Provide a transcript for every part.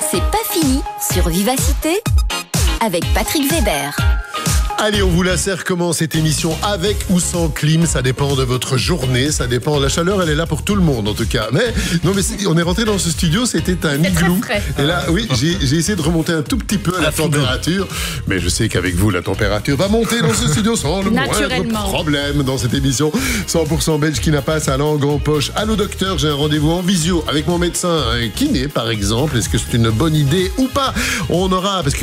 C'est pas fini sur Vivacité avec Patrick Weber. Allez, on vous la sert comment cette émission, avec ou sans clim, ça dépend de votre journée, ça dépend. La chaleur, elle est là pour tout le monde en tout cas. Mais on est rentré dans ce studio, c'était un igloo. Et là, oui, j'ai essayé de remonter un tout petit peu la température, mais je sais qu'avec vous, la température va monter dans ce studio sans le moindre problème dans cette émission 100% belge qui n'a pas sa langue en poche. Allô docteur, j'ai un rendez-vous en visio avec mon médecin kiné par exemple. Est-ce que c'est une bonne idée ou pas? On aura, parce que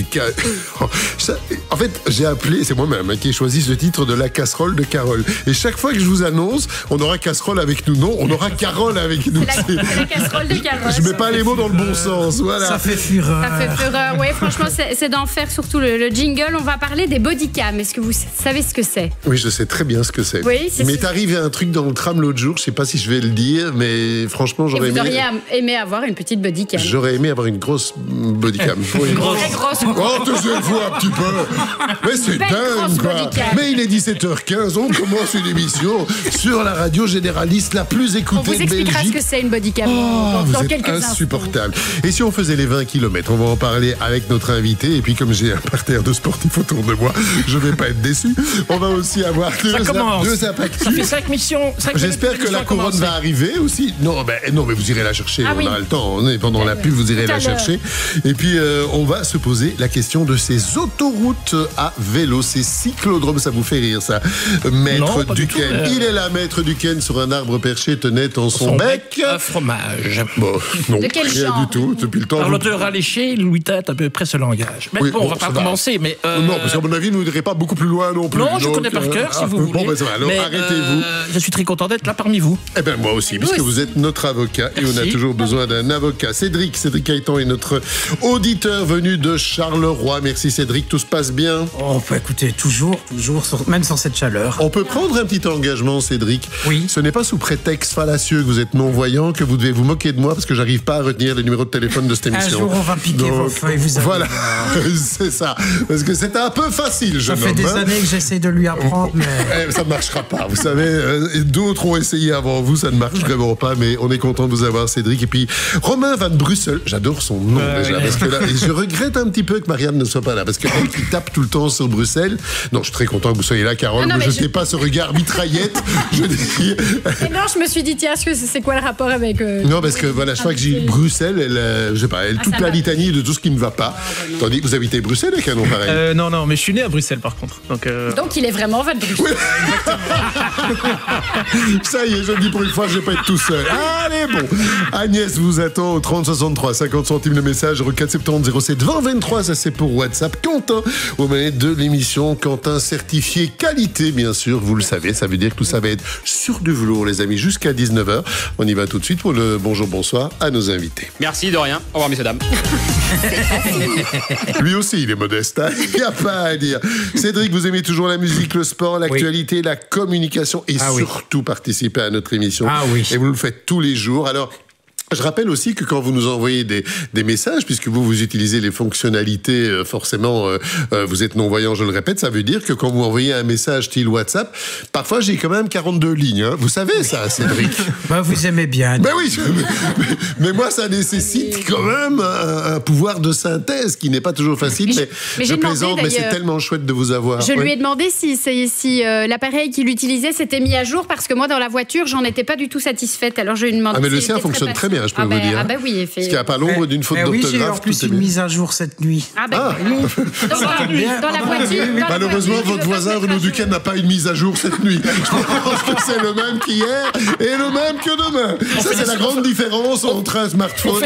en fait, j'ai appelé. C'est moi-même qui ai choisi ce titre de la casserole de Carole. Et chaque fois que je vous annonce, on aura casserole avec nous. Non, on aura Carole avec nous. C'est la casserole de Carole. Je mets pas les mots dans le bon sens. Voilà. Ça fait fureur. Ça fait fureur. Oui, franchement, c'est d'enfer, surtout le jingle. On va parler des bodycams. Est-ce que vous savez ce que c'est? Oui, je sais très bien ce que c'est. Oui, il m'est arrivé un truc dans le tram l'autre jour. Je sais pas si je vais le dire, mais franchement, j'aurais aimé. Vous auriez aimé avoir une petite bodycam. J'aurais aimé avoir une grosse bodycam. Une très grosse. Oh, deuxième fois un petit peu. Mais c'est dingue, quoi. Mais il est 17h15, on commence une émission sur la radio généraliste la plus écoutée de Belgique. On vous expliquera ce que c'est une bodycam dans quelques instants. Insupportable. Et si on faisait les 20 km, on va en parler avec notre invité. Et puis comme j'ai un parterre de sportifs autour de moi, je vais pas être déçu. On va aussi avoir deux impacts. Ça fait 5 missions. J'espère que la couronne va arriver aussi. Non, mais vous irez la chercher. On a le temps. On est pendant la pub, vous irez la chercher. Et puis on va se poser la question de ces autoroutes à vélo, ces cyclodromes. Ça vous fait rire, ça. Maître Duquesne. Il est là, Maître Duquesne, sur un arbre perché, tenait en son bec un fromage. Bon, non, de quel rien genre? du tout. Depuis le temps. Alors, l'auteur alléché, Louis Tate, à peu près ce langage. Mais on va pas commencer. Mais non, parce qu'à mon avis, nous n'irez pas beaucoup plus loin non plus. Non, je connais par cœur, si vous voulez. Bon, ça va. Alors, arrêtez-vous. Je suis très content d'être là parmi vous. Eh bien, moi aussi, puisque vous êtes notre avocat. Merci. Et on a toujours besoin d'un avocat. Cédric Caïtan est notre auditeur venu de Charleroi. Merci Cédric, tout se passe bien? Oh, bah, écoutez, toujours, même sans cette chaleur. On peut prendre un petit engagement, Cédric. Oui. Ce n'est pas sous prétexte fallacieux que vous êtes non-voyant que vous devez vous moquer de moi parce que j'arrive pas à retenir les numéros de téléphone de cette émission. Un jour, on va piquer vos feuilles, vous allez voilà, c'est ça. Parce que c'est un peu facile, jeune homme. Ça fait des années que j'essaie de lui apprendre, mais... Ça ne marchera pas, vous savez. D'autres ont essayé avant vous, ça ne marche vraiment pas, mais on est content de vous avoir, Cédric. Et puis, Romain Van Brussel, j'adore son nom déjà, parce que là, et je regrette un petit peu que Marianne ne soit pas là, parce qu'elle qui tape tout le temps sur Bruxelles. Non, je suis très content que vous soyez là, Carole. Ne jetez pas ce regard mitraillette. Non, je me suis dit, tiens, c'est quoi le rapport avec... Non, parce que voilà, je crois que j'ai Bruxelles, elle, je sais pas, elle toute la litanie de tout ce qui ne va pas. Tandis que vous habitez Bruxelles avec un nom pareil. Non, mais je suis né à Bruxelles par contre. Donc il est vraiment Van Bruxelles. Oui. Ça y est, je le dis pour une fois, je vais pas être tout seul. Allez, bon. Agnès vous attend au 30 63, 50 centimes le message, 4 70 07 20 23, ça c'est pour WhatsApp. Quentin, au manettes de l'émission, Quentin certifié qualité, bien sûr, vous le savez, ça veut dire que tout ça va être sur du velours, les amis, jusqu'à 19h. On y va tout de suite pour le bonjour, bonsoir à nos invités. Merci, de rien. Au revoir, messieurs, dames. Lui aussi, il est modeste, hein. Il n'y a pas à dire. Cédric, vous aimez toujours la musique, le sport, l'actualité, la communication et surtout participer à notre émission. Et vous le faites tous les jours. Alors, je rappelle aussi que quand vous nous envoyez des messages, puisque vous utilisez les fonctionnalités, forcément, vous êtes non-voyant, je le répète, ça veut dire que quand vous envoyez un message style WhatsApp, parfois j'ai quand même 42 lignes. Hein. Vous savez ça, Cédric? Vous aimez bien. Ben oui, mais moi, ça nécessite quand même un pouvoir de synthèse qui n'est pas toujours facile. Mais je plaisante, mais c'est tellement chouette de vous avoir. Je lui ai demandé si l'appareil qu'il utilisait s'était mis à jour, parce que moi, dans la voiture, j'en étais pas du tout satisfaite. Alors je lui ai demandé. Mais le sien fonctionne très bien, je peux vous dire. Ah bah oui, parce qu'il n'y a pas l'ombre d'une faute d'orthographe. Oui, j'ai en plus une mise à jour cette nuit. Dans la voiture. Malheureusement, votre voisin Renaud Duquesne n'a pas une mise à jour cette nuit. Je pense que c'est le même qu'hier et le même que demain. Ça, c'est la grande différence entre un smartphone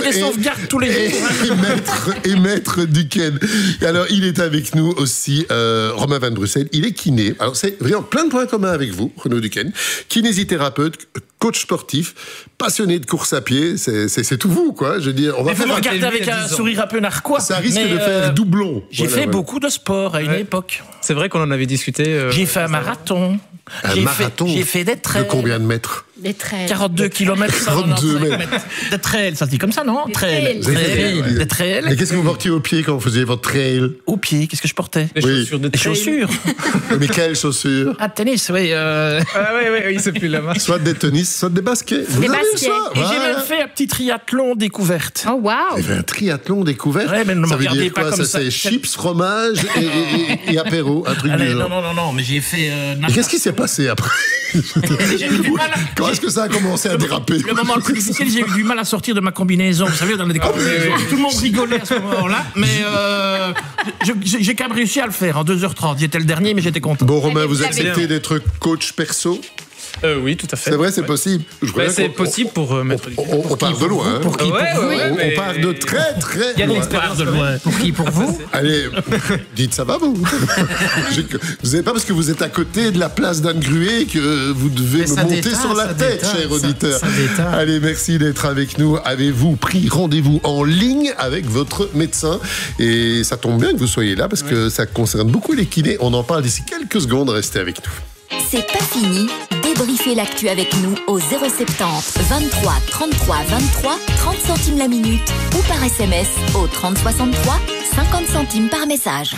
et Maître Duquesne. Alors, il est avec nous aussi, Romain Van Brussel. Il est kiné. Alors, c'est vraiment plein de points communs avec vous, Renaud Duquesne. Kinésithérapeute, coach sportif, passionné de course à pied, c'est tout vous, quoi. Je veux dire, on va faire. Vous me regardez avec un sourire un peu narquois. Ça risque de faire doublon. J'ai fait beaucoup de sport à une époque. C'est vrai qu'on en avait discuté. J'ai fait un marathon. J'ai fait des trails. De combien de mètres? Des trails. 42 km. 42 mètres. Des trails, ça se dit comme ça, non? Trails. Des trails. Et qu'est-ce que vous portiez au pied quand vous faisiez votre trail? Au pied, qu'est-ce que je portais? Des chaussures de Des trail. chaussures. Mais quelles chaussures? Ah, tennis, oui. Oui, c'est plus la marque. Soit des tennis, soit des baskets. Vous Des avez baskets. ça? Et j'ai Voilà. même fait un petit triathlon découverte. Oh, waouh! Il y avait un triathlon découvert. Ouais, mais ne me ça veut regardez dire pas quoi? comme Ça, ça. c'est chips, fromage et apéro, un truc du Allez, genre. non, mais j'ai fait... Et qu'est-ce qui s'est passé après? J'ai eu du mal. Quand est-ce que ça a commencé à déraper? Le moment le plus difficile, j'ai eu du mal à sortir de ma combinaison. Vous savez, dans les combinaisons, tout le monde rigolait à ce moment-là. Mais j'ai quand même réussi à le faire en 2h30. J'étais le dernier, mais j'étais content. Bon, Romain, vous Vous avez acceptez d'être coach perso? Oui, tout à fait. C'est vrai, c'est possible. Je Ouais, crois c'est qu'on- possible pour mettre... On part de loin. hein. Pour qui? Ouais, Pour vous? ouais, mais- On part de très, très Il y a de loin. l'expérience de loin. Pour qui? Pour vous? Allez, dites ça va vous? Vous n'avez pas parce que vous êtes à côté de la place d'Anne Gruet que vous devez Mais me ça monter déteint, sur la ça tête, déteint, cher ça- auditeur. ça déteint. Allez, merci d'être avec nous. Avez-vous pris rendez-vous en ligne avec votre médecin? Et ça tombe bien que vous soyez là parce que ça concerne beaucoup les kinés. On en parle d'ici quelques secondes. Restez avec nous. C'est pas fini. Débriefez l'actu avec nous au 070 23 33 23 30 centimes la minute ou par SMS au 30 63 50 centimes par message.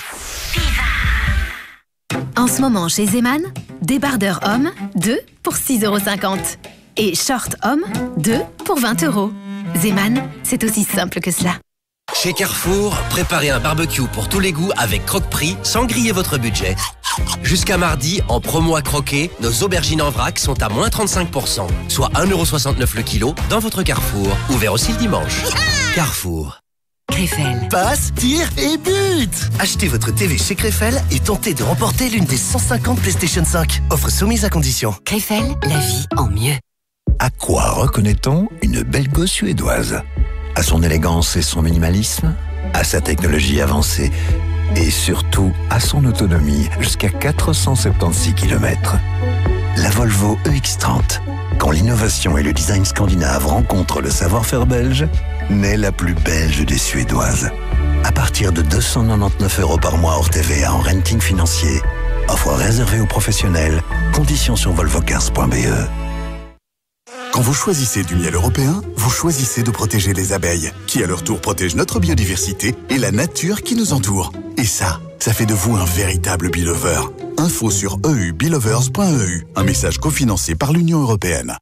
En ce moment, chez Zeman, débardeur homme, 2 pour 6,50 €. Et short homme, 2 pour 20 €. Zeman, c'est aussi simple que cela. Chez Carrefour, préparez un barbecue pour tous les goûts avec Croque-Prix sans griller votre budget. Jusqu'à mardi, en promo à croquer, nos aubergines en vrac sont à moins 35%, soit 1,69 € le kilo dans votre Carrefour. Ouvert aussi le dimanche. Carrefour. Krefel. Passe, tire et but! Achetez votre TV chez Krefel et tentez de remporter l'une des 150 PlayStation 5. Offre soumise à condition. Krefel, la vie en mieux. À quoi reconnaît-on une belle gosse suédoise? À son élégance et son minimalisme, à sa technologie avancée et surtout à son autonomie jusqu'à 476 km. La Volvo EX30. Quand l'innovation et le design scandinave rencontrent le savoir-faire belge, naît la plus belge des Suédoises. À partir de 299 € par mois hors TVA en renting financier. Offre réservée aux professionnels. Conditions sur volvocars.be. Quand vous choisissez du miel européen, vous choisissez de protéger les abeilles, qui à leur tour protègent notre biodiversité et la nature qui nous entoure. Et ça fait de vous un véritable belover. Info sur eubelovers.eu. Un message cofinancé par l'Union européenne.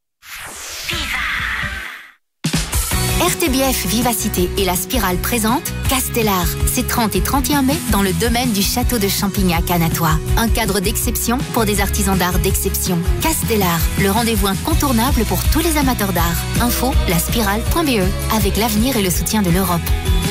RTBF Vivacité et la Spirale présente Castellar. C'est 30 et 31 mai dans le domaine du château de Champignac à Natois. Un cadre d'exception pour des artisans d'art d'exception. Castellar, le rendez-vous incontournable pour tous les amateurs d'art. Info, laspirale.be, avec l'avenir et le soutien de l'Europe.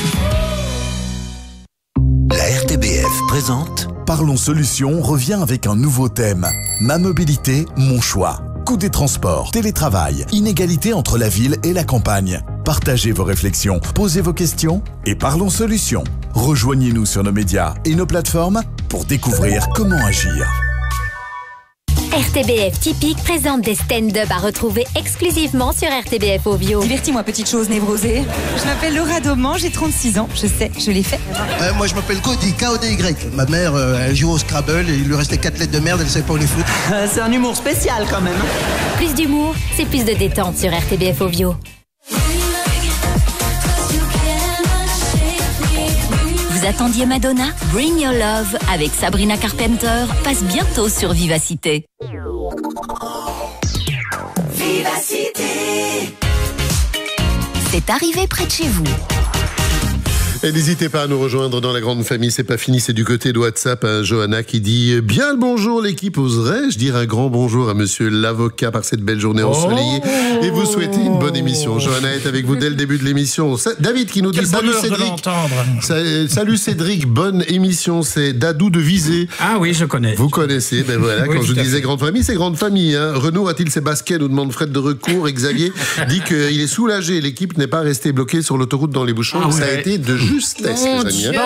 La RTBF présente Parlons Solutions revient avec un nouveau thème. Ma mobilité, mon choix. Coût des transports, télétravail, inégalité entre la ville et la campagne. Partagez vos réflexions, posez vos questions et parlons solutions. Rejoignez-nous sur nos médias et nos plateformes pour découvrir comment agir. RTBF Typique présente des stand-up à retrouver exclusivement sur RTBF Ovio. Divertis-moi, petite chose névrosée. Je m'appelle Laura Dauman, j'ai 36 ans. Je sais, je l'ai fait. Moi, je m'appelle Cody, K-O-D-Y. Ma mère, elle joue au Scrabble et il lui restait 4 lettres de merde, elle savait pas où les foutre. C'est un humour spécial quand même. Plus d'humour, c'est plus de détente sur RTBF Ovio. Vous attendiez Madonna? Bring Your Love avec Sabrina Carpenter passe bientôt sur Vivacité. Vivacité. C'est arrivé près de chez vous. Et n'hésitez pas à nous rejoindre dans la grande famille, c'est pas fini, c'est du côté de WhatsApp. Johanna qui dit « Bien le bonjour l'équipe, oserais-je dire un grand bonjour à monsieur l'avocat par cette belle journée ensoleillée et vous souhaiter une bonne émission. » Johanna est avec vous dès le début de l'émission. David qui nous dit « Salut Cédric ». Salut Cédric, bonne émission, c'est Dadou de Visé. Ah oui, je connais. Vous connaissez, ben voilà, Oui, quand je tout à disais fait. grande famille, c'est grande famille. Hein. Renaud a-t-il ses baskets, nous demande Fred de Recours. Et Xavier dit qu'il est soulagé, l'équipe n'est pas restée bloquée sur l'autoroute dans les bouchons. Ah Ça a ouais. été de justesse, les amis.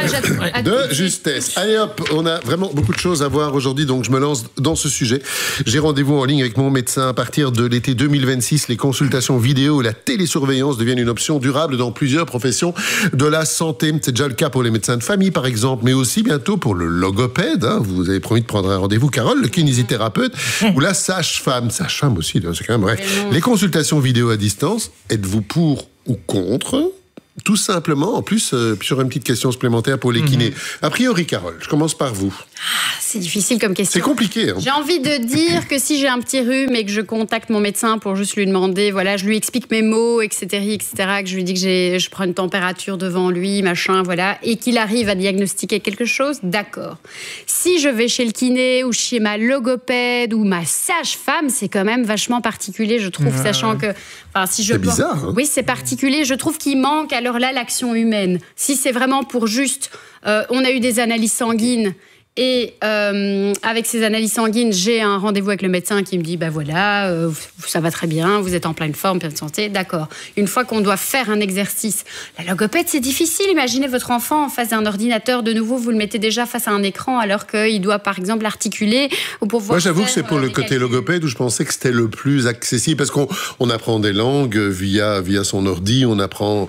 De justesse. Allez hop, on a vraiment beaucoup de choses à voir aujourd'hui, donc je me lance dans ce sujet. J'ai rendez-vous en ligne avec mon médecin. À partir de l'été 2026, les consultations vidéo et la télésurveillance deviennent une option durable dans plusieurs professions de la santé. C'est déjà le cas pour les médecins de famille, par exemple, mais aussi bientôt pour le logopède. Vous avez promis de prendre un rendez-vous, Carole, le kinésithérapeute ou la sage-femme. Sage-femme aussi, c'est quand même vrai. Les consultations vidéo à distance, êtes-vous pour ou contre ? Tout simplement, en plus, puis j'aurais une petite question supplémentaire pour les kinés. A priori, Carole, je commence par vous. C'est difficile comme question. C'est compliqué. Hein. J'ai envie de dire que si j'ai un petit rhume et que je contacte mon médecin pour juste lui demander, voilà, je lui explique mes mots, etc., que je lui dis que je prends une température devant lui, machin, voilà, et qu'il arrive à diagnostiquer quelque chose, d'accord. Si je vais chez le kiné ou chez ma logopède ou ma sage-femme, c'est quand même vachement particulier, je trouve, sachant que... si je c'est bizarre. Hein. Oui, c'est particulier. Je trouve qu'il manque alors là l'action humaine. Si c'est vraiment pour juste... on a eu des analyses sanguines et avec ces analyses sanguines, j'ai un rendez-vous avec le médecin qui me dit voilà, ça va très bien, vous êtes en pleine forme, pleine santé, d'accord. Une fois qu'on doit faire un exercice, la logopède, c'est difficile. Imaginez votre enfant en face d'un ordinateur, de nouveau, vous le mettez déjà face à un écran alors qu'il doit, par exemple, articuler ou pouvoir. Moi, j'avoue que c'est pour le côté logopède où je pensais que c'était le plus accessible parce qu'on apprend des langues via son ordi, on apprend,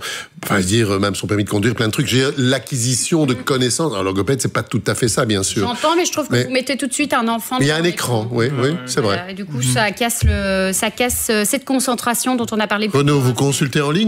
même son permis de conduire, plein de trucs. J'ai l'acquisition de connaissances. Alors, logopède, c'est pas tout à fait ça, bien sûr. J'entends, mais je trouve que vous mettez tout de suite un enfant. Il y a un écran, oui, c'est vrai. Et du coup, ça casse cette concentration dont on a parlé. Renaud, vous consultez en ligne ?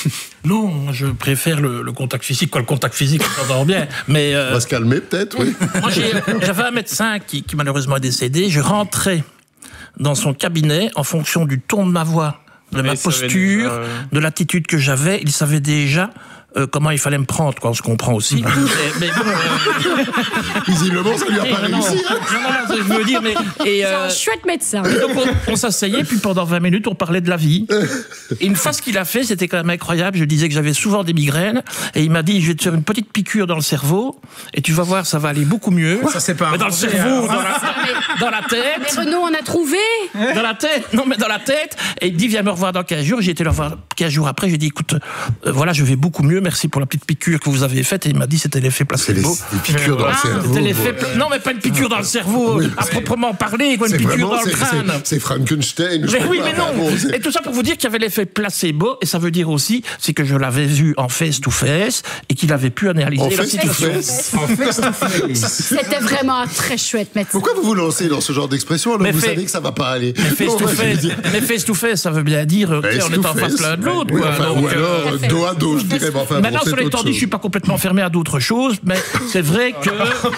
Non, je préfère le contact physique. Le contact physique, on s'entend bien. Mais on va se calmer, peut-être, oui. Moi, j'avais un médecin qui malheureusement est décédé. Je rentrais dans son cabinet en fonction du ton de ma voix, de ma posture, de l'attitude que j'avais. Il savait déjà comment il fallait me prendre, quoi, on se comprend aussi. mais bon, visiblement, ça lui a pas réussi. Non, je veux dire, mais... c'est un chouette médecin. Et donc, on s'asseyait, puis pendant 20 minutes, on parlait de la vie. Et une fois, ce qu'il a fait, c'était quand même incroyable. Je disais que j'avais souvent des migraines, et il m'a dit, je vais te faire une petite piqûre dans le cerveau, et tu vas voir, ça va aller beaucoup mieux. Ça, c'est pas mais dans le cerveau, dans la tête. Mais Renaud, on a trouvé. Dans la tête. Non, mais dans la tête. Et il dit, viens me revoir dans 15 jours. J'ai été le revoir 15 jours après. J'ai dit, écoute, voilà, je vais beaucoup mieux. Merci pour la petite piqûre que vous avez faite. Et il m'a dit, c'était l'effet placebo. Les piqûres dans le cerveau. C'était l'effet non, mais pas une piqûre dans le cerveau, à proprement parler, quoi, une piqûre dans le crâne. C'est Frankenstein. Mais oui, mais non. Et tout ça pour vous dire qu'il y avait l'effet placebo. Et ça veut dire aussi, c'est que je l'avais vu en face-to-face et qu'il avait pu analyser la situation. C'était vraiment un très chouette médecin. Pourquoi vous vous lancez dans ce genre d'expression alors que vous savez que ça va pas aller? Mais face-to-face, ça veut bien dire on est en face l'un de l'autre. Ou alors dos à dos, je dirais. Maintenant, cela étant dit, je suis pas complètement fermé à d'autres choses, mais c'est vrai que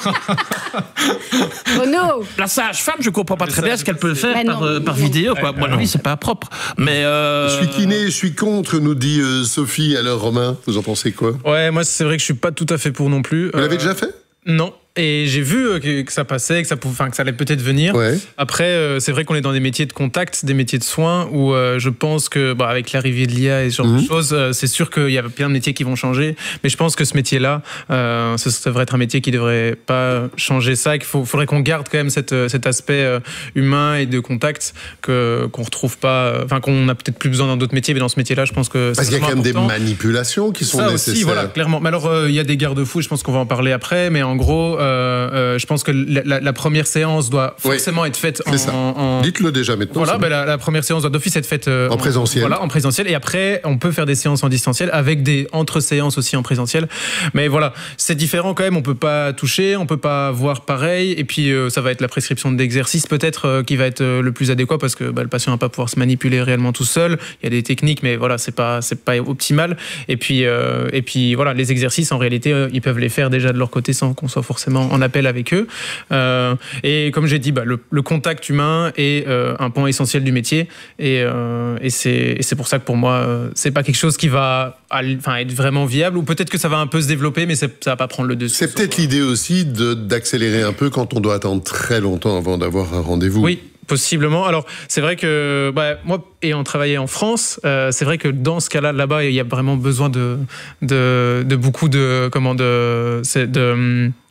la sage-femme, je comprends pas très bien ce qu'elle peut faire par vidéo. Quoi. Moi, oui, c'est pas propre. Mais je suis kiné, je suis contre, nous dit Sophie. Alors, Romain, vous en pensez quoi? Ouais, moi, c'est vrai que je suis pas tout à fait pour non plus. Vous l'avez déjà fait? Non. Et j'ai vu que ça passait, que ça allait peut-être venir. Ouais. Après, c'est vrai qu'on est dans des métiers de contact, des métiers de soins, où je pense que, avec l'arrivée de l'IA et ce genre de choses, c'est sûr qu'il y a plein de métiers qui vont changer. Mais je pense que ce métier-là, ça devrait être un métier qui ne devrait pas changer ça. Il faudrait qu'on garde quand même cet aspect humain et de contact qu'on retrouve pas, qu'on a peut-être plus besoin dans d'autres métiers. Mais dans ce métier-là, je pense que parce qu'il y a quand même des manipulations qui sont nécessaires. Aussi, voilà, clairement. Mais alors, il y a des garde-fous. Je pense qu'on va en parler après. Mais en gros. Je pense que la première séance doit forcément être faite en... Dites-le déjà maintenant. Voilà, la première séance doit d'office être faite en présentiel. Voilà, en présentiel. Et après, on peut faire des séances en distanciel avec des entre-séances aussi en présentiel. Mais voilà, c'est différent quand même. On peut pas toucher, on peut pas voir pareil. Et puis, ça va être la prescription d'exercice peut-être qui va être le plus adéquat parce que le patient va pas pouvoir se manipuler réellement tout seul. Il y a des techniques, mais voilà, c'est pas optimal. Et puis voilà, les exercices, en réalité, ils peuvent les faire déjà de leur côté sans qu'on soit forcément en appel avec eux. Et comme j'ai dit, le contact humain est un point essentiel du métier. Et c'est pour ça que pour moi, c'est pas quelque chose qui va être vraiment viable. Ou peut-être que ça va un peu se développer, mais ça va pas prendre le dessus. C'est peut-être l'idée aussi d'accélérer un peu quand on doit attendre très longtemps avant d'avoir un rendez-vous. Oui. Possiblement. Alors, c'est vrai que moi, ayant travaillé en France, c'est vrai que dans ce cas-là, là-bas, il y a vraiment besoin de beaucoup de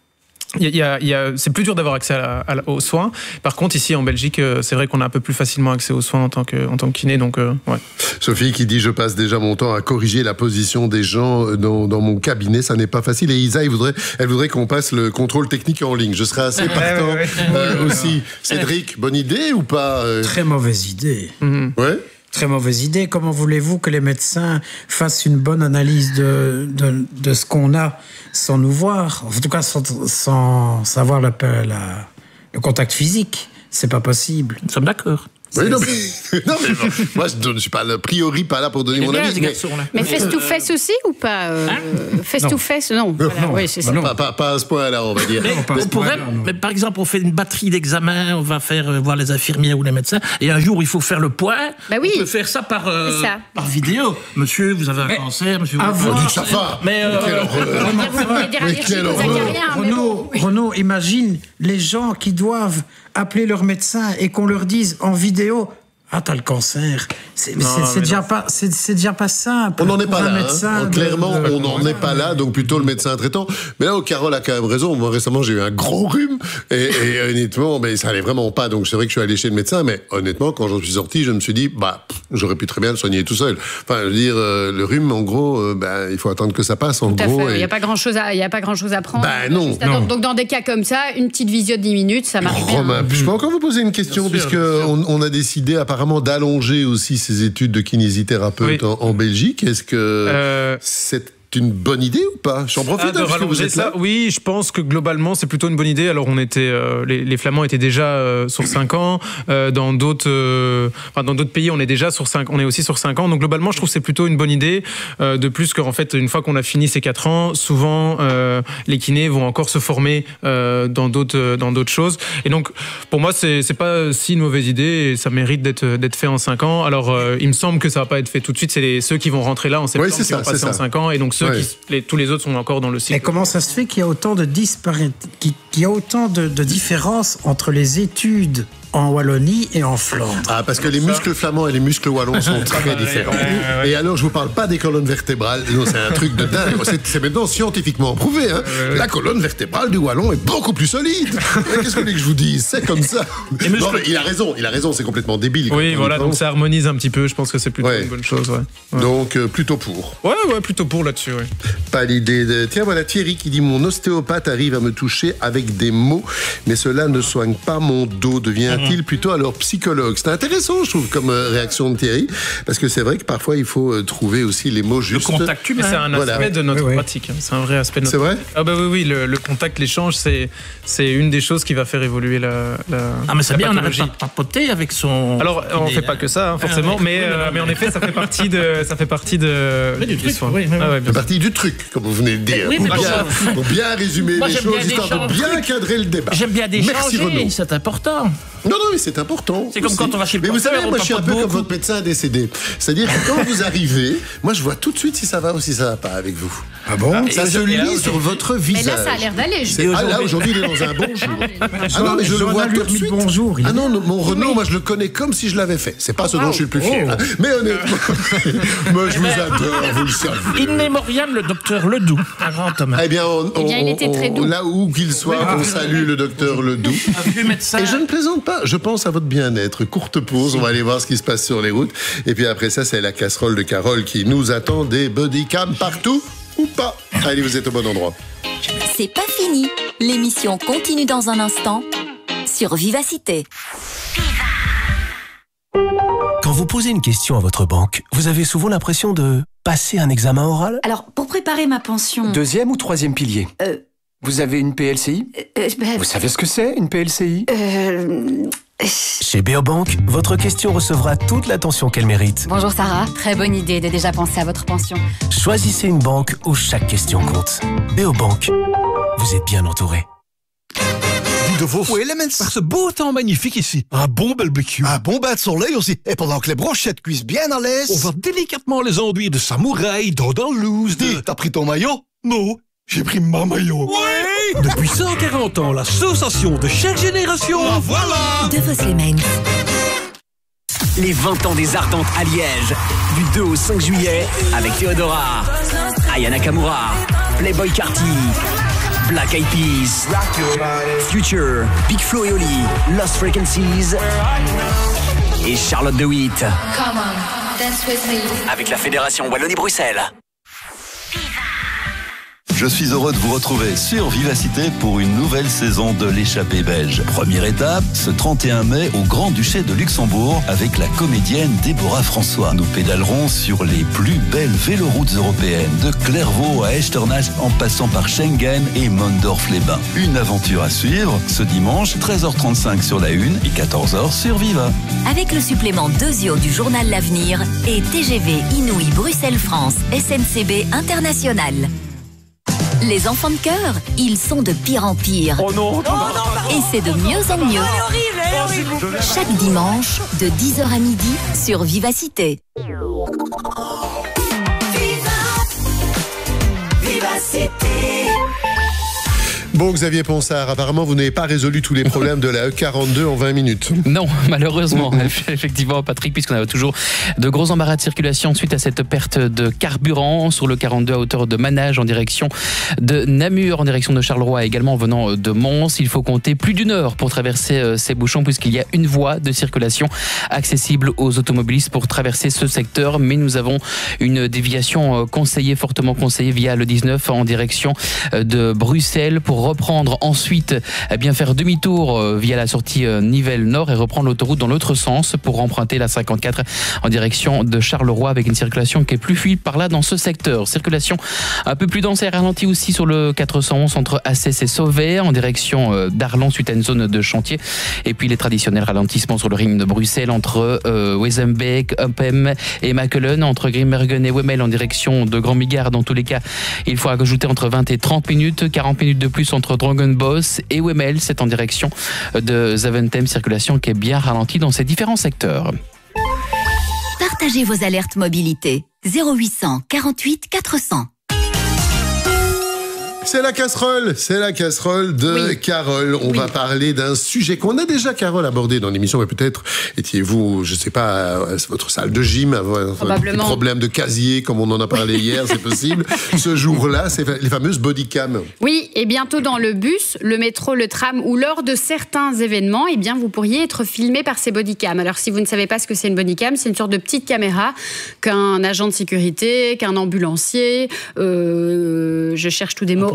c'est plus dur d'avoir accès aux soins. Par contre, ici en Belgique, c'est vrai qu'on a un peu plus facilement accès aux soins en tant que kiné. Donc, ouais. Sophie qui dit: je passe déjà mon temps à corriger la position des gens dans mon cabinet, ça n'est pas facile. Et Isa, elle voudrait qu'on passe le contrôle technique en ligne. Je serais assez partant aussi. Cédric, bonne idée ou pas? Très mauvaise idée. Ouais. Très mauvaise idée. Comment voulez-vous que les médecins fassent une bonne analyse de ce qu'on a sans nous voir? En tout cas, sans savoir le contact physique. C'est pas possible. Nous sommes d'accord. Oui, non, mais moi, je ne suis pas a priori pas là pour donner mon avis. Mais face-to-face aussi ou pas Face-to-face, non. Voilà, oui, c'est ça. Pas à ce point-là, on va dire. Mais par exemple, on fait une batterie d'examens, on va faire voir les infirmières ou les médecins, et un jour, il faut faire le point. Bah oui. On peut faire ça par vidéo. Monsieur, vous avez un cancer, monsieur... Ça va. Mais Renaud, imagine les gens qui doivent appeler leur médecin et qu'on leur dise en vidéo: ah, t'as le cancer. C'est déjà pas simple. On n'en est pas là. Médecin clairement, on n'en est pas là. Donc plutôt le médecin traitant. Mais là, Carole a quand même raison. Moi, récemment, j'ai eu un gros rhume et honnêtement, ça allait vraiment pas. Donc c'est vrai que je suis allé chez le médecin. Mais honnêtement, quand j'en suis sorti, je me suis dit, j'aurais pu très bien le soigner tout seul. Enfin, je veux dire, le rhume, en gros, il faut attendre que ça passe. En gros, il n'y a pas grand chose à prendre. Non. Donc dans des cas comme ça, une petite visio de 10 minutes, ça marche bien. Romain, je peux encore vous poser une question, puisqu'on a décidé apparemment d'allonger aussi ses études de kinésithérapeute en Belgique. Est-ce que c'est une bonne idée ou pas? J'en profite de rallonger ça. Oui, je pense que globalement c'est plutôt une bonne idée. Alors on était, les Flamands étaient déjà sur 5 ans. Dans d'autres pays, on est déjà sur 5. On est aussi sur 5 ans. Donc globalement, je trouve que c'est plutôt une bonne idée. De plus qu'en fait, une fois qu'on a fini ces 4 ans, souvent les kinés vont encore se former dans d'autres choses. Et donc pour moi, c'est pas si une mauvaise idée et ça mérite d'être fait en 5 ans. Alors il me semble que ça va pas être fait tout de suite. C'est ceux qui vont rentrer là en septembre qui vont passer en 5 ans. Et donc tous les autres sont encore dans le cycle. Mais comment ça se fait qu'il y a autant de différences entre les études en Wallonie et en Flandre? Parce que les muscles flamands et les muscles wallons sont très différents. Et alors, je vous parle pas des colonnes vertébrales. Non, c'est un truc de dingue. C'est maintenant scientifiquement prouvé. La colonne vertébrale du wallon est beaucoup plus solide. Qu'est-ce que je vous dis? C'est comme ça. Non, mais il a raison. C'est complètement débile. Oui, voilà. Donc ça harmonise un petit peu. Je pense que c'est plutôt une bonne chose. Ouais. Donc plutôt pour. Ouais, plutôt pour là-dessus. Ouais. Pas l'idée de. Tiens, voilà Thierry qui dit: mon ostéopathe arrive à me toucher avec des mots, mais cela ne soigne pas mon dos. Devient-il plutôt alors psychologue? C'est intéressant, je trouve, comme réaction de Thierry, parce que c'est vrai que parfois il faut trouver aussi les mots justes. Le contact humain, c'est un aspect de notre pratique. C'est un vrai aspect de notre pratique. C'est vrai? Oui, le contact, l'échange, c'est une des choses qui va faire évoluer la mais c'est bien, on pathologie. arrête pas de papoter avec son... Alors, on fait pas que ça, forcément, mais en effet, ça fait partie de du truc. Ça fait partie du truc, comme vous venez de dire. Pour bien résumer les choses, histoire de bien cadrer le débat. J'aime bien d'échanger. Merci Renaud. C'est important. Non, mais c'est important. C'est comme quand on va chez le Mais vous porteur, savez, moi, je suis un peu comme votre médecin décédé. C'est-à-dire que quand vous arrivez, moi, je vois tout de suite si ça va ou si ça va pas avec vous. Ah bon? Ça se lit sur votre visage. Mais là, ça a l'air d'aller. Là, aujourd'hui, il est dans un bon jour. Non, mais je le vois tout de suite. Bonjour. Ah non, mon Renaud, moi, je le connais comme si je l'avais fait. C'est pas ce dont je suis le plus fier. Mais honnêtement, moi, je vous adore, vous le savez. In memoriam, le docteur Ledoux. Un grand homme. Eh bien, il était très doux. Là où qu'il soit, on salue le docteur Ledoux. Un vieux médecin. Et je ne plaisante pas, je pense à votre bien-être. Courte pause, on va aller voir ce qui se passe sur les routes. Et puis après ça, c'est la casserole de Carole qui nous attend, des bodycams partout ou pas. Allez, vous êtes au bon endroit. C'est pas fini. L'émission continue dans un instant sur Vivacité. Quand vous posez une question à votre banque, vous avez souvent l'impression de passer un examen oral? Alors, pour préparer ma pension... 2e ou 3e pilier? Vous avez une PLCI? Vous savez ce que c'est, une PLCI? Chez Beobank, votre question recevra toute l'attention qu'elle mérite. Bonjour Sarah, très bonne idée de déjà penser à votre pension. Choisissez une banque où chaque question compte. Beobank, vous êtes bien entouré. De vos elements. Par ce beau temps magnifique ici. Un bon barbecue. Un bon bain de soleil aussi. Et pendant que les brochettes cuisent bien à l'aise, on va délicatement les enduire de samouraï dans loose. T'as pris ton maillot? Non, j'ai pris ma maillot. Ouais. Depuis 140 ans, l'association de chaque génération. Ah, voilà. De vos Slimane. Les 20 ans des Ardentes à Liège. Du 2 au 5 juillet avec Théodora, Aya Nakamura, Playboy Carty, Black Eyed Peas, Future, Big Flo et Oli, Lost Frequencies et Charlotte de Witt. Come on, dance with me. Avec la Fédération Wallonie-Bruxelles. Je suis heureux de vous retrouver sur Vivacité pour une nouvelle saison de l'échappée belge. Première étape, ce 31 mai au Grand-Duché de Luxembourg avec la comédienne Déborah François. Nous pédalerons sur les plus belles véloroutes européennes, de Clairvaux à Echternach en passant par Schengen et Mondorf-les-Bains. Une aventure à suivre ce dimanche, 13h35 sur la Une et 14h sur Viva. Avec le supplément 2 du journal L'Avenir et TGV Inouï Bruxelles-France SNCB International. Les enfants de cœur, ils sont de pire en pire. Oh non, et c'est de mieux en mieux. Chaque dimanche, de 10h à midi, sur Vivacité. Vivacité. Bon, Xavier Ponsard, apparemment, vous n'avez pas résolu tous les problèmes de la E42 en 20 minutes. Non, malheureusement, effectivement, Patrick, puisqu'on a toujours de gros embarras de circulation suite à cette perte de carburant sur le 42 à hauteur de Manage en direction de Namur, en direction de Charleroi, également venant de Mons. Il faut compter plus d'1 heure pour traverser ces bouchons, puisqu'il y a une voie de circulation accessible aux automobilistes pour traverser ce secteur. Mais nous avons une déviation conseillée, fortement conseillée, via le 19 en direction de Bruxelles pour reprendre ensuite, faire demi-tour via la sortie Nivelles Nord et reprendre l'autoroute dans l'autre sens pour emprunter la 54 en direction de Charleroi avec une circulation qui est plus fluide par là dans ce secteur. Circulation un peu plus dense et ralentie aussi sur le 411 entre Assès et Sauvé en direction d'Arlon suite à une zone de chantier. Et puis les traditionnels ralentissements sur le ring de Bruxelles entre Wezenbeek, Upham et Makelen, entre Grimbergen et Wemmel en direction de Grand Bigard. Dans tous les cas, il faut ajouter entre 20 et 30 minutes, 40 minutes de plus entre Drongenbos et Wemmel, c'est en direction de Zaventem, circulation qui est bien ralentie dans ces différents secteurs. Partagez vos alertes mobilité. 0800 48 400. C'est la casserole de Carole. On va parler d'un sujet qu'on a déjà, Carole, abordé dans l'émission, mais peut-être étiez-vous, je sais pas, à votre salle de gym, un petit problème de casier, comme on en a parlé hier, c'est possible. Ce jour-là, c'est les fameuses bodycams. Oui, et bientôt dans le bus, le métro, le tram ou lors de certains événements, vous pourriez être filmé par ces bodycams. Alors, si vous ne savez pas ce que c'est une bodycam, c'est une sorte de petite caméra qu'un agent de sécurité, qu'un ambulancier, je cherche tous des mots.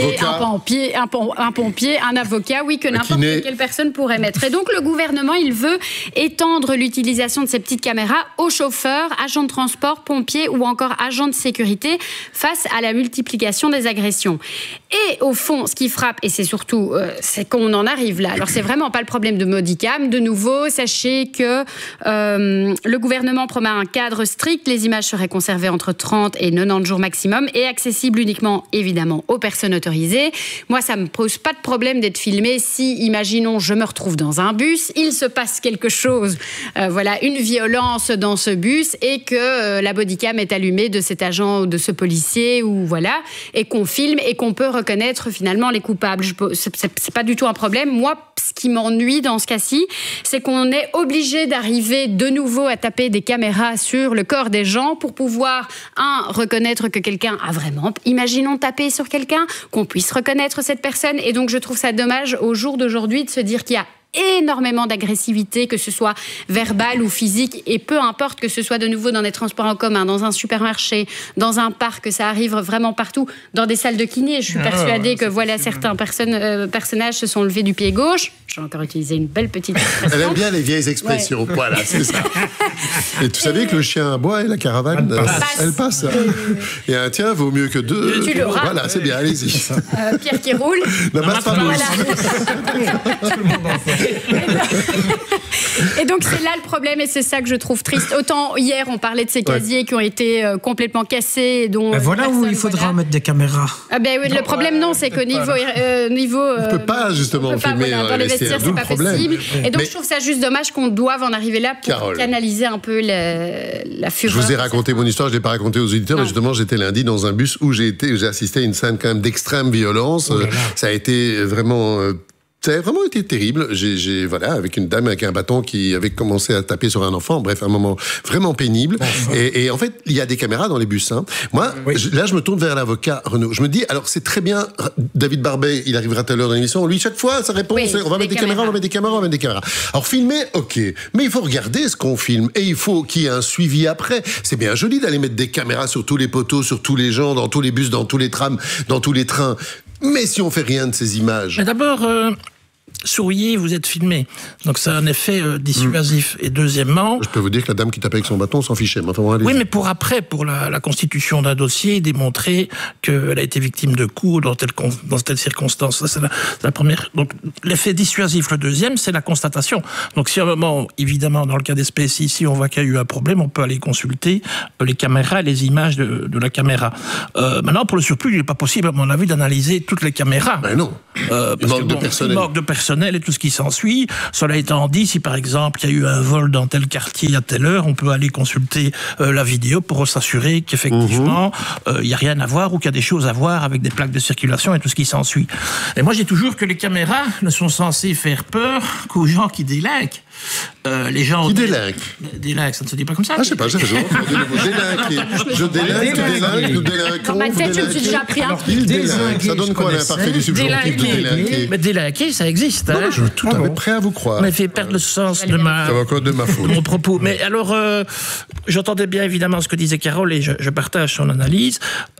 Un pompier, un avocat, oui, que n'importe quelle personne pourrait mettre. Et donc, le gouvernement, il veut étendre l'utilisation de ces petites caméras aux chauffeurs, agents de transport, pompiers ou encore agents de sécurité face à la multiplication des agressions. Et au fond, ce qui frappe, et c'est surtout, c'est qu'on en arrive là. Alors, c'est vraiment pas le problème de bodycam. De nouveau, sachez que le gouvernement promet un cadre strict. Les images seraient conservées entre 30 et 90 jours maximum et accessibles uniquement, évidemment, aux personnes autorisées. Moi, ça me pose pas de problème d'être filmé si, imaginons, je me retrouve dans un bus, il se passe quelque chose, une violence dans ce bus et que la bodycam est allumée de cet agent ou de ce policier et qu'on filme et qu'on peut reconnaître finalement les coupables. C'est pas du tout un problème. Moi, ce qui m'ennuie dans ce cas-ci, c'est qu'on est obligé d'arriver de nouveau à taper des caméras sur le corps des gens pour pouvoir, reconnaître que quelqu'un a vraiment, imaginons, tapé sur quelqu'un, qu'on puisse reconnaître cette personne. Et donc, je trouve ça dommage au jour d'aujourd'hui de se dire qu'il y a énormément d'agressivité, que ce soit verbale ou physique, et peu importe que ce soit de nouveau dans des transports en commun, dans un supermarché, dans un parc, ça arrive vraiment partout, dans des salles de kiné. Je suis persuadée que certains personnages se sont levés du pied gauche. J'ai encore utilisé une belle petite expression. Elle aime bien les vieilles expressions. Ouais. Voilà, c'est ça. Et tu savais que le chien aboie et la caravane, elle passe. Et un tien vaut mieux que deux. Tu l'auras. Voilà, c'est bien, allez-y. Pierre qui roule. N'amasse pas voilà. Et donc c'est là le problème et c'est ça que je trouve triste. Autant hier on parlait de ces casiers qui ont été complètement cassés et dont voilà où il faudra mettre des caméras. Le problème c'est qu'au niveau on peut pas justement filmer dans les vestiaires, c'est pas possible. Et donc je trouve ça juste dommage qu'on doive en arriver là pour Carole, canaliser un peu la fureur. Je vous ai raconté mon histoire, je l'ai pas raconté aux auditeurs, mais justement j'étais lundi dans un bus où j'ai assisté à une scène quand même d'extrême violence. Ça a été vraiment Ça a vraiment été terrible. Voilà, avec une dame avec un bâton qui avait commencé à taper sur un enfant. Bref, un moment vraiment pénible. Et en fait, il y a des caméras dans les bus. Hein. Moi, là, je me tourne vers l'avocat Renaud. Je me dis, alors c'est très bien, David Barbet, il arrivera tout à l'heure dans l'émission. Lui, chaque fois, sa réponse, c'est on va mettre des caméras, on va mettre des caméras, on va mettre des caméras. Alors filmer, ok. Mais il faut regarder ce qu'on filme. Et il faut qu'il y ait un suivi après. C'est bien joli d'aller mettre des caméras sur tous les poteaux, sur tous les gens, dans tous les bus, dans tous les trams, dans tous les trains. Mais si on fait rien de ces images... Mais d'abord, souriez, vous êtes filmé. Donc ça a un effet dissuasif. Et deuxièmement... Je peux vous dire que la dame qui tapait avec son bâton s'en fichait. Enfin, oui, mais pour la constitution d'un dossier, démontrer qu'elle a été victime de coups dans telle circonstance. Ça, c'est la première. Donc l'effet dissuasif. Le deuxième, c'est la constatation. Donc si à un moment, évidemment, dans le cas d'espèce ici, on voit qu'il y a eu un problème, on peut aller consulter les caméras et les images de la caméra. Maintenant, pour le surplus, il n'est pas possible, à mon avis, d'analyser toutes les caméras. Ben non. Il manque de personnel et tout ce qui s'ensuit. Cela étant dit, si par exemple il y a eu un vol dans tel quartier à telle heure, on peut aller consulter la vidéo pour s'assurer qu'effectivement il n'y a rien à voir ou qu'il y a des choses à voir avec des plaques de circulation et tout ce qui s'ensuit. Et moi, j'ai toujours que les caméras ne sont censées faire peur qu'aux gens qui délinquent. Les gens qui délinquent. Délinquent, ça ne se dit pas comme ça. Ah, je sais pas, j'ai raison. Je délinque, tu délinques, nous délinquons. Dans ma tête, je me suis déjà pris un. Il délinque. Ça donne quoi l'imparfait du subjonctif de délinquer? Mais délinquer, ça existe. Non, je suis tout à fait prêt à vous croire. On m'a fait perdre le sens de ma faute. Mon propos. Mais alors, j'entendais bien évidemment ce que disait Carole et je partage son analyse.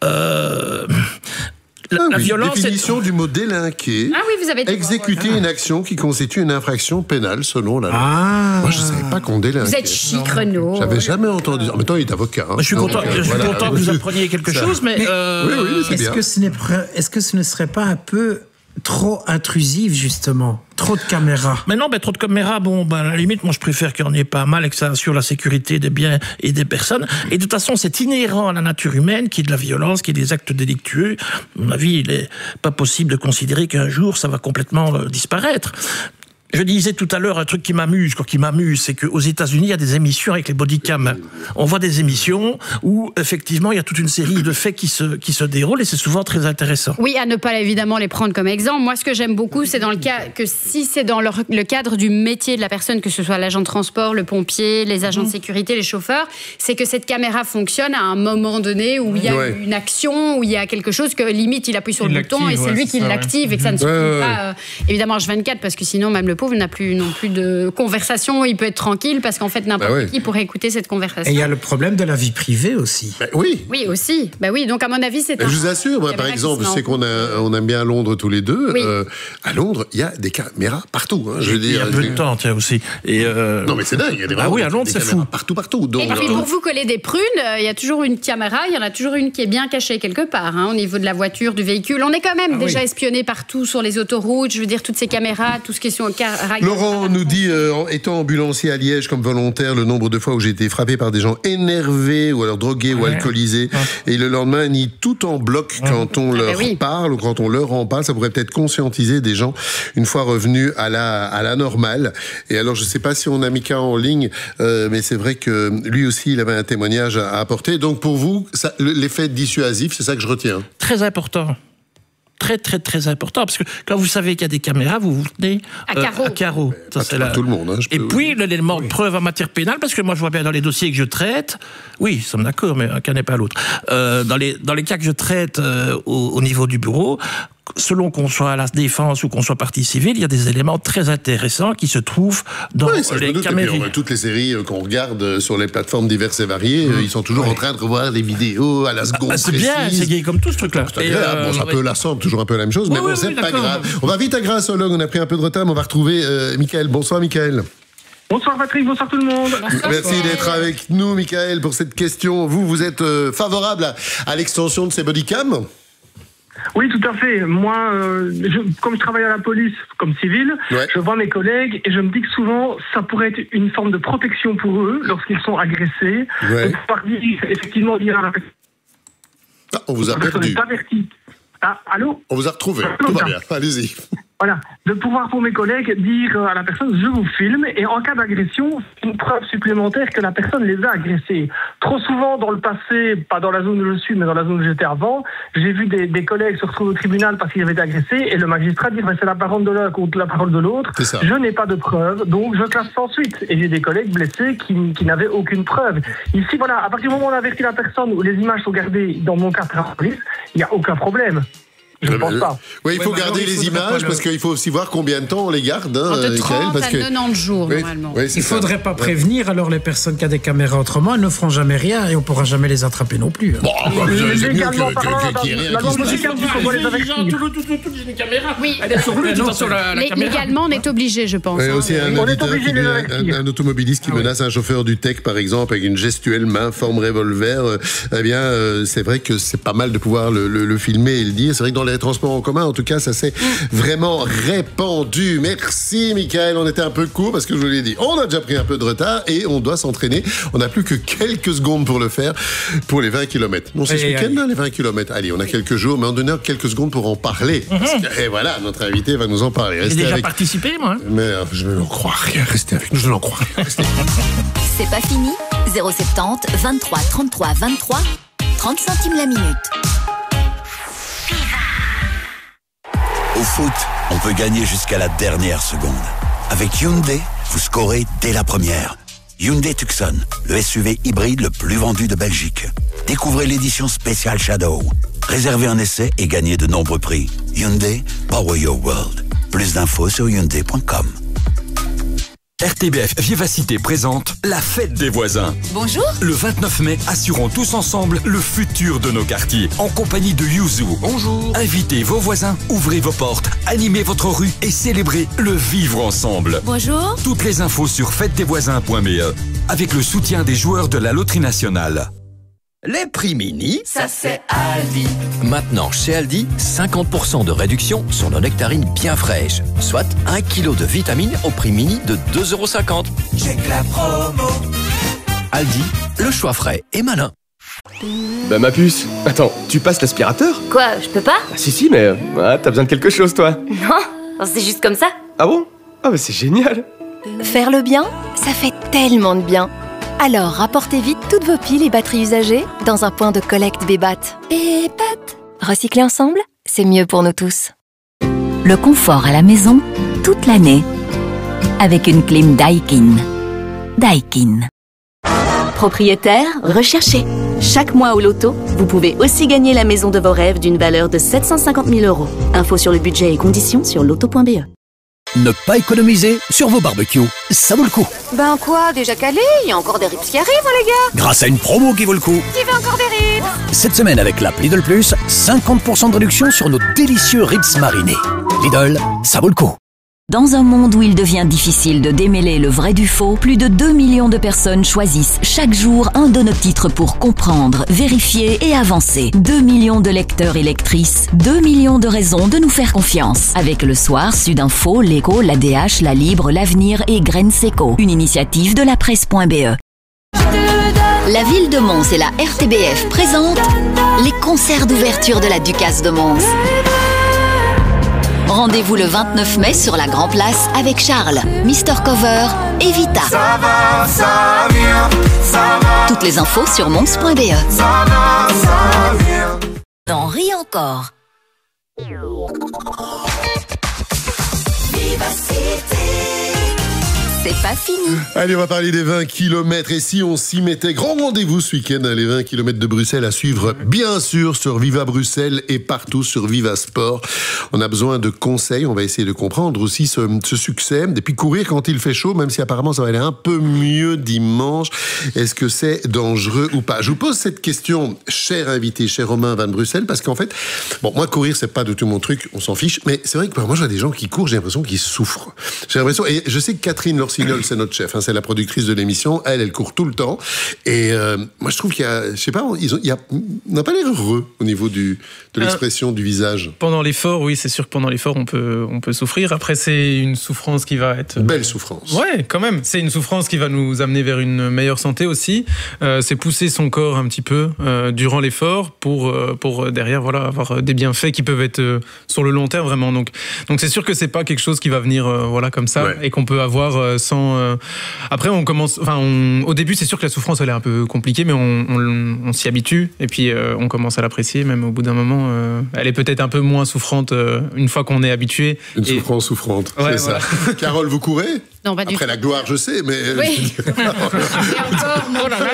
La violence. Définition du mot délinquer. Ah oui, vous avez dit. Exécuter une action qui constitue une infraction pénale selon la loi. Moi, je ne savais pas qu'on délinquait. Vous êtes chic, Renaud. J'avais jamais entendu. En même temps, il est avocat. Hein. Je suis content que vous appreniez quelque chose, mais. Oui, c'est bien. Est-ce que ce ne serait pas un peu trop intrusif, justement? Trop de caméras. Mais non, trop de caméras, à la limite, moi je préfère qu'il n'y en ait pas mal et que ça assure la sécurité des biens et des personnes. Et de toute façon, c'est inhérent à la nature humaine qu'il y ait de la violence, qu'il y ait des actes délictueux. À mon avis, il n'est pas possible de considérer qu'un jour ça va complètement disparaître. Je disais tout à l'heure un truc qui m'amuse, c'est qu'aux États-Unis, il y a des émissions avec les bodycams. On voit des émissions où, effectivement, il y a toute une série de faits qui se déroulent et c'est souvent très intéressant. Oui, à ne pas évidemment les prendre comme exemple. Moi, ce que j'aime beaucoup, c'est dans le cas que si c'est dans le cadre du métier de la personne, que ce soit l'agent de transport, le pompier, les agents de sécurité, les chauffeurs, c'est que cette caméra fonctionne à un moment donné où il y a une action, où il y a quelque chose que limite il appuie sur le bouton et c'est lui qui l'active et que ça ne se trouve pas évidemment H24 parce que sinon même le pauvre n'a plus non plus de conversation, il peut être tranquille parce qu'en fait n'importe qui pourrait écouter cette conversation. Et il y a le problème de la vie privée aussi. Oui aussi. Donc à mon avis c'est. Je vous assure, moi par exemple, je sais qu'on aime bien Londres tous les deux. À Londres, il y a des caméras partout. Hein, je veux dire. Il y a peu de temps, tiens aussi. Et non mais c'est dingue. Il y a des à Londres c'est fou. Partout. Donc, et puis pour vous coller des prunes, il y a toujours une caméra, il y en a toujours une qui est bien cachée quelque part, au niveau de la voiture, du véhicule. On est quand même déjà espionné partout sur les autoroutes. Je veux dire toutes ces caméras, tout ce qui est sur Laurent nous dit, étant ambulancier à Liège comme volontaire, le nombre de fois où j'ai été frappé par des gens énervés ou alors drogués ou alcoolisés, et le lendemain ni tout en bloc quand on leur parle ou quand on leur en parle, ça pourrait peut-être conscientiser des gens une fois revenus à la normale. Et alors je ne sais pas si on a Mika en ligne, mais c'est vrai que lui aussi il avait un témoignage à apporter. Donc pour vous, l'effet dissuasif, c'est ça que je retiens. Très important. Très important, parce que quand vous savez qu'il y a des caméras, vous vous tenez à carreau. Ça, c'est tout le monde. Hein, et puis, l'élément de preuve en matière pénale, parce que moi, je vois bien dans les dossiers que je traite, oui, nous sommes d'accord, mais un cas n'est pas l'autre. Dans les cas que je traite au niveau du bureau, selon qu'on soit à la défense ou qu'on soit partie civile, il y a des éléments très intéressants qui se trouvent dans les caméras. Toutes les séries qu'on regarde sur les plateformes diverses et variées, ils sont toujours en train de revoir les vidéos à la seconde. C'est bien, c'est gay comme tout ce truc-là. C'est un peu lassant, toujours un peu la même chose, mais c'est pas grave. On va vite à Grassologue, on a pris un peu de retard, mais on va retrouver Michael. Bonsoir Michael. Bonsoir Patrick, bonsoir tout le monde. Merci d'être avec nous Michael pour cette question. Vous êtes favorable à l'extension de ces bodycams ? Oui, tout à fait. Moi, comme je travaille à la police comme civil, je vois mes collègues et je me dis que souvent, ça pourrait être une forme de protection pour eux lorsqu'ils sont agressés. De pouvoir effectivement dire à la personne... on vous a perdu. Ah, allô ? On vous a retrouvé. Tout va bien. Allez-y. Voilà, de pouvoir pour mes collègues dire à la personne je vous filme et en cas d'agression, c'est une preuve supplémentaire que la personne les a agressés. Trop souvent dans le passé, pas dans la zone où je suis mais dans la zone où j'étais avant, j'ai vu des collègues se retrouver au tribunal parce qu'ils avaient été agressés et le magistrat dit c'est la parole de l'un contre la parole de l'autre. Je n'ai pas de preuve, donc je classe sans suite. Et j'ai des collègues blessés qui n'avaient aucune preuve. Ici, voilà, à partir du moment où on avertit la personne, où les images sont gardées, dans mon cas, par la police, il n'y a aucun problème. Je ne pense pas. Oui, il faut garder les images parce qu'il faut aussi voir combien de temps on les garde. De 30 à 90 jours, normalement. Il ne faudrait pas prévenir alors les personnes qui ont des caméras. Autrement, elles ne feront jamais rien et on ne pourra jamais les attraper non plus. Bon, légalement parlant, la loi musicale dit qu'on doit les avertir. J'ai une caméra. Oui. Elle est sur lui, de toute façon, la caméra. Légalement, on est obligé, je pense. Aussi un automobiliste qui menace un chauffeur du TEC, par exemple, avec une gestuelle main, forme revolver. Eh bien, c'est vrai que c'est pas mal de pouvoir le filmer et le dire. C'est vrai que dans les transports en commun, en tout cas, ça s'est vraiment répandu. Merci, Michael. On était un peu court parce que je vous l'ai dit, on a déjà pris un peu de retard et on doit s'entraîner. On n'a plus que quelques secondes pour le faire pour les 20 km. Non, c'est ce week-end, les 20 km. Allez, on a quelques jours, mais on donne quelques secondes pour en parler. Et voilà, notre invité va nous en parler. J'ai déjà participé, moi. Mais je ne crois rien. Restez avec nous, je n'en crois rien. C'est pas fini. 070 23 33 23 30 centimes la minute. Au foot, on peut gagner jusqu'à la dernière seconde. Avec Hyundai, vous scorez dès la première. Hyundai Tucson, le SUV hybride le plus vendu de Belgique. Découvrez l'édition spéciale Shadow. Réservez un essai et gagnez de nombreux prix. Hyundai, Power Your World. Plus d'infos sur Hyundai.com. RTBF Vivacité présente la fête des voisins. Bonjour. Le 29 mai, assurons tous ensemble le futur de nos quartiers. En compagnie de Yuzu. Bonjour. Invitez vos voisins, ouvrez vos portes, animez votre rue et célébrez le vivre ensemble. Bonjour. Toutes les infos sur fêtedesvoisins.be avec le soutien des joueurs de la Loterie Nationale. Les prix mini, ça c'est Aldi. Maintenant, chez Aldi, 50% de réduction sur nos nectarines bien fraîches. Soit 1 kg de vitamines au prix mini de 2,50 €. Check la promo. Aldi, le choix frais et malin. Bah ma puce, attends, tu passes l'aspirateur? Quoi, je peux pas? Ah, si, mais t'as besoin de quelque chose toi. Non, c'est juste comme ça. Ah bon? Ah bah c'est génial. Faire le bien, ça fait tellement de bien. Alors, rapportez vite toutes vos piles et batteries usagées dans un point de collecte Bébat. Bébat. Recycler ensemble, c'est mieux pour nous tous. Le confort à la maison, toute l'année. Avec une clim Daikin. Daikin. Propriétaire, recherché. Chaque mois au loto, vous pouvez aussi gagner la maison de vos rêves d'une valeur de 750 000 €. Info sur le budget et conditions sur loto.be. Ne pas économiser sur vos barbecues, ça vaut le coup. Ben quoi, déjà calé? Il y a encore des ribs qui arrivent, les gars. Grâce à une promo qui vaut le coup. Qui veut encore des ribs? Cette semaine avec l'app Lidl Plus, 50% de réduction sur nos délicieux ribs marinés. Lidl, ça vaut le coup. Dans un monde où il devient difficile de démêler le vrai du faux, plus de 2 millions de personnes choisissent chaque jour un de nos titres pour comprendre, vérifier et avancer. 2 millions de lecteurs et lectrices, 2 millions de raisons de nous faire confiance. Avec Le Soir, Sudinfo, L'Écho, l'ADH, La Libre, L'Avenir et Graines Seco. Une initiative de la presse.be. La ville de Mons et la RTBF présentent les concerts d'ouverture de la Ducasse de Mons. Rendez-vous le 29 mai sur la Grand Place avec Charles, Mister Cover et Vita. Ça va, ça vient, ça va. Toutes les infos sur mons.be. Ça va, ça vient. Dans Ris encore. C'est pas fini. Allez, on va parler des 20 km. Et si on s'y mettait, grand rendez-vous ce week-end, les 20 km de Bruxelles à suivre, bien sûr, sur Viva Bruxelles et partout sur Viva Sport. On a besoin de conseils. On va essayer de comprendre aussi ce succès. Et puis courir quand il fait chaud, même si apparemment ça va aller un peu mieux dimanche. Est-ce que c'est dangereux ou pas? Je vous pose cette question, cher invité, cher Romain Van Bruxelles, parce qu'en fait, bon, moi, courir, c'est pas du tout mon truc. On s'en fiche. Mais c'est vrai que moi, je vois des gens qui courent, j'ai l'impression qu'ils souffrent. J'ai l'impression, et je sais que Catherine, lorsque Signol, c'est notre chef, hein, c'est la productrice de l'émission. Elle court tout le temps. Et moi, je trouve qu'il y a, je sais pas, on n'a pas l'air heureux au niveau de l'expression du visage. Pendant l'effort, oui, c'est sûr que pendant l'effort, on peut souffrir. Après, c'est une souffrance qui va être... Belle souffrance. Ouais, quand même. C'est une souffrance qui va nous amener vers une meilleure santé aussi. C'est pousser son corps un petit peu durant l'effort pour derrière, voilà, avoir des bienfaits qui peuvent être sur le long terme, vraiment. Donc c'est sûr que c'est pas quelque chose qui va venir voilà, comme ça, ouais, et qu'on peut avoir sans... Après, on commence... au début, c'est sûr que la souffrance, elle est un peu compliquée, mais on s'y habitue. Et puis, on commence à l'apprécier, même au bout d'un moment. Elle est peut-être un peu moins souffrante une fois qu'on est habitué. Une souffrance souffrante, ouais, c'est voilà. Ça. Carole, vous courez ? Non, pas du tout. Après la gloire, je sais, mais... Oui. Et encore,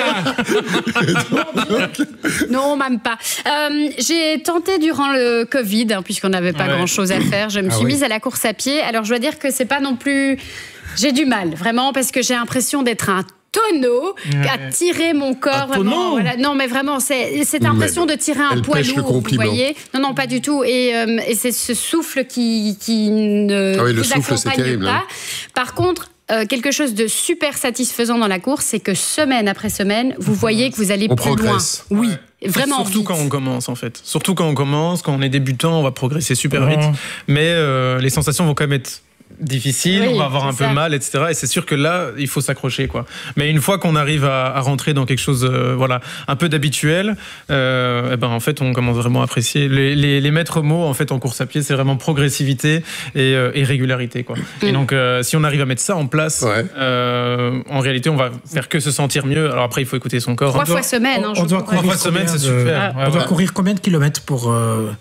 non, même pas. J'ai tenté durant le Covid, puisqu'on n'avait pas grand-chose à faire, je me suis mise à la course à pied. Alors, je dois dire que c'est pas non plus... J'ai du mal, vraiment, parce que j'ai l'impression d'être un tonneau à tirer mon corps. Vraiment, voilà. Non, mais vraiment, c'est cette impression de tirer un poids lourd, vous voyez. Non, pas du tout. Et c'est ce souffle qui ne vous accompagne pas. Par contre, quelque chose de super satisfaisant dans la course, c'est que semaine après semaine, vous voyez que vous allez plus loin. Oui. Vraiment surtout quand on commence, en fait. Surtout quand on est débutant, on va progresser super vite. Mais les sensations vont quand même être difficile, on va avoir un peu mal, etc. Et c'est sûr que là, il faut s'accrocher, quoi. Mais une fois qu'on arrive à rentrer dans quelque chose, voilà, un peu d'habituel, en fait, on commence vraiment à apprécier. Les maîtres mots, en fait, en course à pied, c'est vraiment progressivité et régularité, quoi. Et donc, si on arrive à mettre ça en place, en réalité, on va faire que se sentir mieux. Alors après, il faut écouter son corps. 3 fois semaine. On doit courir 3 fois semaine, c'est super. On doit courir combien de kilomètres pour...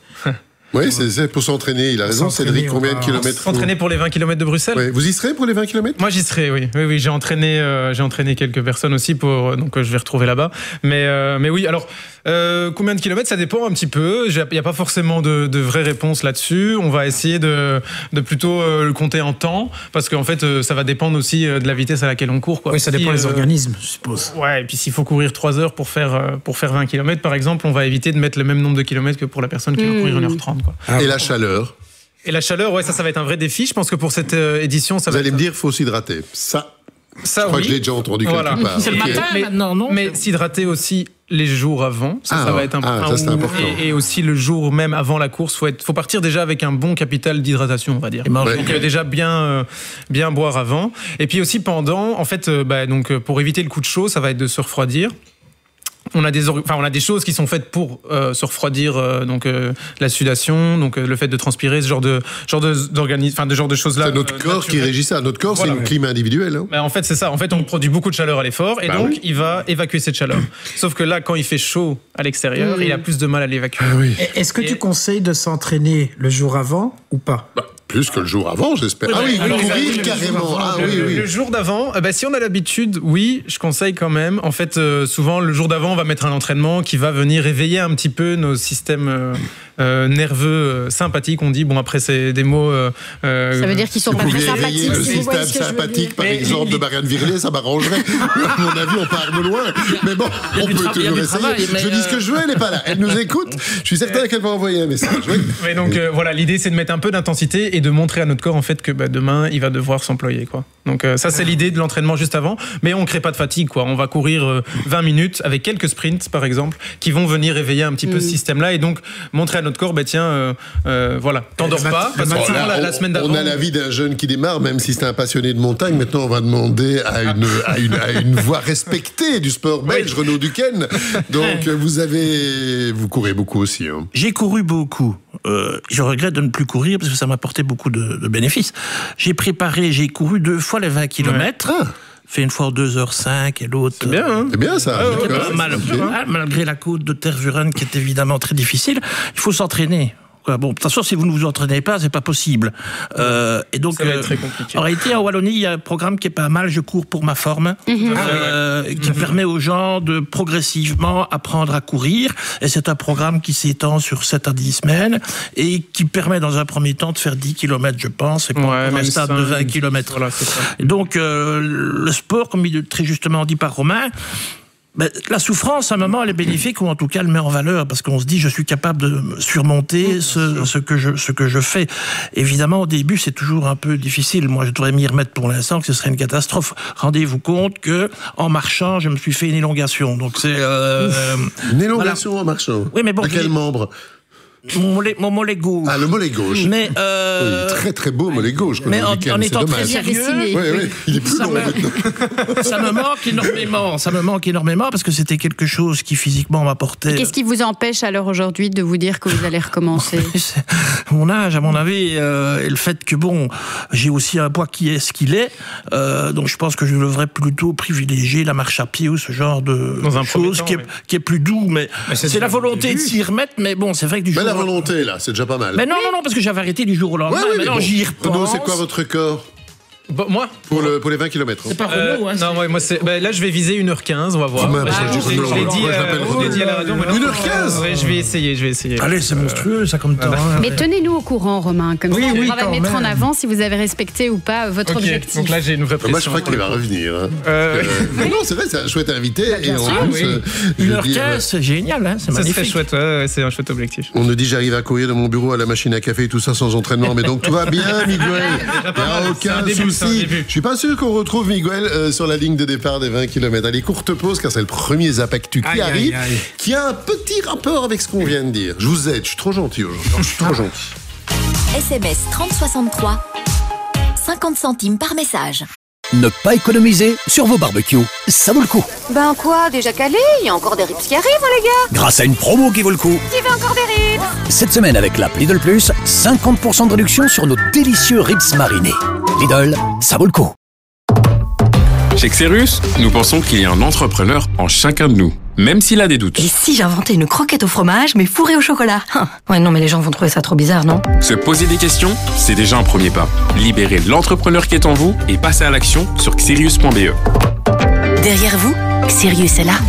Oui, c'est pour s'entraîner. Il a raison, Cédric. Combien de kilomètres? S'entraîner pour les 20 km de Bruxelles. Oui. Vous y serez pour les 20 km? Moi, j'y serai, oui. Oui, j'ai entraîné quelques personnes aussi donc je vais retrouver là-bas. Mais oui, alors combien de kilomètres, ça dépend un petit peu. Il n'y a pas forcément de vraie réponse là-dessus. On va essayer de plutôt le compter en temps, parce qu'en fait, ça va dépendre aussi de la vitesse à laquelle on court, quoi. Oui, ça dépend des organismes, je suppose. Ouais, et puis s'il faut courir 3 heures pour faire 20 km, par exemple, on va éviter de mettre le même nombre de kilomètres que pour la personne qui va courir 1h30. Quoi. Et la chaleur? Et la chaleur, ouais, ça va être un vrai défi. Je pense que pour cette édition, ça va. Vous allez me dire, il faut s'hydrater. Ça, je crois que je l'ai déjà entendu quelque part. C'est le matin maintenant, non? Mais s'hydrater aussi les jours avant, ça va être un point. Ça, c'est important. Et aussi le jour même avant la course, faut partir déjà avec un bon capital d'hydratation, on va dire. Donc déjà bien boire avant. Et puis aussi pendant, en fait, donc pour éviter le coup de chaud, ça va être de se refroidir. On a des choses qui sont faites pour se refroidir, donc la sudation, donc le fait de transpirer, ce genre de choses là. C'est notre corps qui régit ça. Notre corps, c'est une clim individuelle. Hein. En fait, c'est ça. En fait, on produit beaucoup de chaleur à l'effort et donc il va évacuer cette chaleur. Sauf que là, quand il fait chaud à l'extérieur, il a plus de mal à l'évacuer. Est-ce que tu conseilles de s'entraîner le jour avant ou pas? Plus que le jour avant, j'espère. Courir carrément. Le jour d'avant, si on a l'habitude, oui, je conseille quand même. En fait, souvent, le jour d'avant, on va mettre un entraînement qui va venir éveiller un petit peu nos systèmes nerveux sympathiques. On dit, bon, après, c'est des mots... ça veut dire qu'ils sont pas très sympathiques. Le système sympathique, par exemple, de Marianne Virlet, ça m'arrangerait. À mon avis, on part de loin. Mais bon, on peut toujours essayer. Je dis ce que je veux, elle n'est pas là. Elle nous écoute. Je suis certain qu'elle va envoyer un message. Mais donc, voilà, l'idée, c'est de mettre un peu d'intensité et de montrer à notre corps en fait que demain il va devoir s'employer, quoi. Donc ça c'est l'idée de l'entraînement juste avant, mais on crée pas de fatigue, quoi. On va courir 20 minutes avec quelques sprints par exemple qui vont venir éveiller un petit peu ce système-là et donc montrer à notre corps voilà, t'endors pas parce que la semaine d'avant. On a la vie d'un jeune qui démarre, même si c'est un passionné de montagne. Maintenant on va demander à une voix respectée du sport belge, Renaud Duquesne. Donc vous courez beaucoup aussi, hein. J'ai couru beaucoup. Je regrette de ne plus courir parce que ça m'a apporté beaucoup de bénéfices. J'ai couru 2 fois les 20 km. Fait une fois en 2h05 et l'autre... C'est bien, hein? C'est bien, ça. Malgré la côte de Tervuren qui est évidemment très difficile, il faut s'entraîner. Bon, de toute façon, si vous ne vous entraînez pas, c'est pas possible. Et donc, ça va être très compliqué. En réalité, en Wallonie, il y a un programme qui est pas mal. Je cours pour ma forme, qui permet aux gens de progressivement apprendre à courir. Et c'est un programme qui s'étend sur 7 à 10 semaines et qui permet, dans un premier temps, de faire 10 km, je pense, et pour un stade de 20 km. Voilà, c'est ça. Et donc, le sport, comme il est très justement dit par Romain, La souffrance, à un moment, elle est bénéfique, ou en tout cas, elle met en valeur, parce qu'on se dit, je suis capable de surmonter ce que je fais. Évidemment, au début, c'est toujours un peu difficile. Moi, je devrais m'y remettre pour l'instant, que ce serait une catastrophe. Rendez-vous compte que, en marchant, je me suis fait une élongation. Donc c'est une élongation en marchant. Oui, mais bon. À quel membre? Mon mollet gauche. Ah, le mollet gauche. Mais oui, très très beau mollet gauche. Mais en étant très sérieux, oui, il est plus long. Ça me manque énormément. Ça me manque énormément parce que c'était quelque chose qui physiquement m'apportait. Qu'est-ce qui vous empêche alors aujourd'hui de vous dire que vous allez recommencer? Mon âge, à mon avis, et le fait que j'ai aussi un poids qui est ce qu'il est. Donc je pense que je devrais plutôt privilégier la marche à pied ou ce genre de choses qui est plus doux. Mais c'est la volonté de s'y remettre. Mais bon, c'est vrai que du jour. La volonté, là, c'est déjà pas mal. Mais non, parce que j'avais arrêté du jour au lendemain. Maintenant, j'y repense. Renaud, c'est quoi votre record? Moi pour les 20 km. C'est pas Renaud, hein. Non, moi c'est. Là, je vais viser 1h15, on va voir. Je l'ai dit à la radio. 1h15 Ouais, je vais essayer. Allez, c'est monstrueux, ça, comme temps. Mais tenez-nous au courant, Romain. Comme ça, on va mettre en avant si vous avez respecté ou pas votre objectif. Donc là, j'ai une vraie pression. Moi, je crois qu'il va revenir. Non, c'est vrai, c'est un chouette invité. Et en plus, 1h15, c'est génial, hein, c'est magnifique. C'est chouette, c'est un chouette objectif. On nous dit j'arrive à courir de mon bureau à la machine à café et tout ça sans entraînement. Mais donc tout va bien, Miguel. Il n'y a aucun souci. Je suis pas sûr qu'on retrouve Miguel sur la ligne de départ des 20 km. Allez, courte pause, car c'est le premier Zap Actu qui arrive, qui a un petit rapport avec ce qu'on vient de dire. Je vous aide, je suis trop gentil aujourd'hui. Je suis trop gentil. SMS 3063, 50 centimes par message. Ne pas économiser sur vos barbecues, ça vaut le coup. Ben quoi, déjà calé? Il y a encore des ribs qui arrivent, les gars. Grâce à une promo qui vaut le coup. Qui veut encore des ribs? Cette semaine, avec l'app Lidl Plus, 50% de réduction sur nos délicieux ribs marinés. Lidl, ça vaut le coup. Chez Xerus, nous pensons qu'il y a un entrepreneur en chacun de nous, même s'il a des doutes. Et si j'inventais une croquette au fromage, mais fourrée au chocolat? Ouais, non, mais les gens vont trouver ça trop bizarre, non? Se poser des questions, c'est déjà un premier pas. Libérez l'entrepreneur qui est en vous et passez à l'action sur xerius.be. Derrière vous, Xerius est là.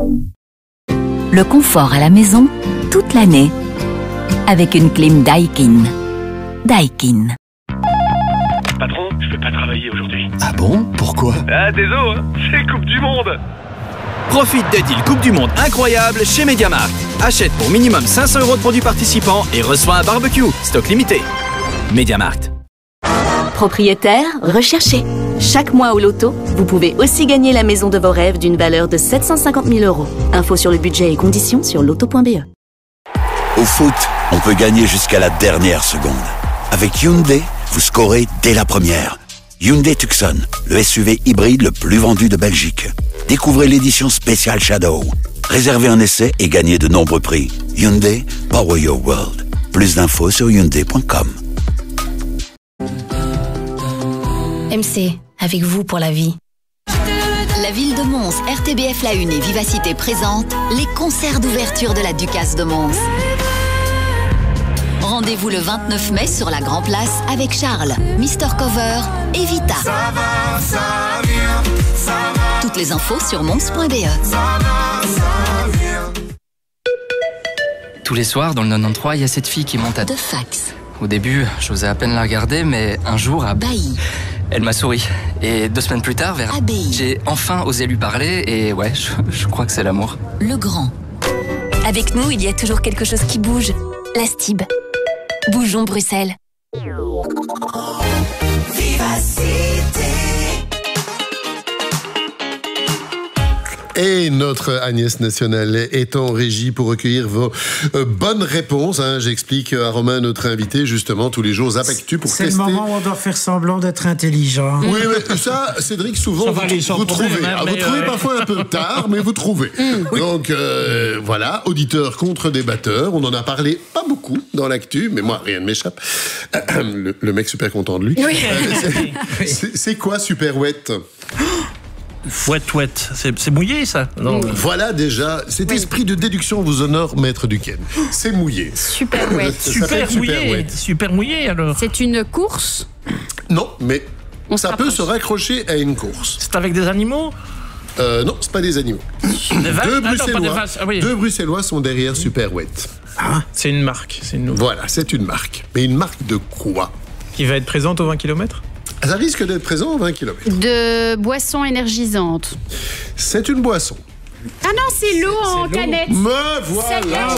Le confort à la maison, toute l'année, avec une clim Daikin. Daikin. Patron, je peux pas travailler aujourd'hui. Ah bon? Pourquoi? Ah, désolé, c'est Coupe du Monde. Profite des deals Coupe du Monde incroyables chez MediaMarkt. Achète pour minimum 500 € de produits participants et reçois un barbecue. Stock limité. MediaMarkt. Propriétaire, recherché. Chaque mois au loto, vous pouvez aussi gagner la maison de vos rêves d'une valeur de 750 000 €. Info sur le budget et conditions sur loto.be. Au foot, on peut gagner jusqu'à la dernière seconde. Avec Hyundai, vous scorez dès la première. Hyundai Tucson, le SUV hybride le plus vendu de Belgique. Découvrez l'édition spéciale Shadow. Réservez un essai et gagnez de nombreux prix. Hyundai, power your world. Plus d'infos sur hyundai.com. MC, avec vous pour la vie. La ville de Mons, RTBF La Une et Vivacité présentent les concerts d'ouverture de la Ducasse de Mons. Rendez-vous le 29 mai sur la Grand Place avec Charles, Mister Cover et Vita. Ça va, ça vient, ça va. Toutes les infos sur mons.be. Ça va, ça vient. Tous les soirs, dans le 93, il y a cette fille qui monte à... De fax. Au début, j'osais à peine la regarder, mais un jour, à Bailly. Elle m'a souri. Et 2 semaines plus tard, vers... Abbaye. J'ai enfin osé lui parler, et ouais, je crois que c'est l'amour. Le Grand. Avec nous, il y a toujours quelque chose qui bouge. La Stib. Bougeons Bruxelles. Vivacité. Et notre Agnès Nationale est en régie pour recueillir vos bonnes réponses. J'explique à Romain, notre invité, justement, tous les jours, Zap Actu pour tester. C'est le moment où on doit faire semblant d'être intelligent. Oui, mais ça, Cédric, souvent, vous trouvez. Vous trouvez parfois un peu tard, mais vous trouvez. Donc, voilà, auditeur contre débatteur. On en a parlé pas beaucoup dans l'actu, mais moi, rien ne m'échappe. Le mec super content de lui. Oui. C'est quoi Super Wet? Fouette, c'est mouillé, ça? Non. Voilà déjà, cet esprit de déduction vous honore, maître Duquesne. C'est mouillé. Super wet. Super mouillé, alors. C'est une course? Non, mais ça peut se raccrocher à une course. C'est avec des animaux? Non, c'est pas des animaux. Deux Bruxellois sont derrière Super Wet. C'est une marque. Voilà, c'est une marque. Mais une marque de quoi? Qui va être présente aux 20 km? Ça risque d'être présent aux 20 km. De boissons énergisantes. C'est une boisson. Ah non, c'est l'eau en canette. Me voilà.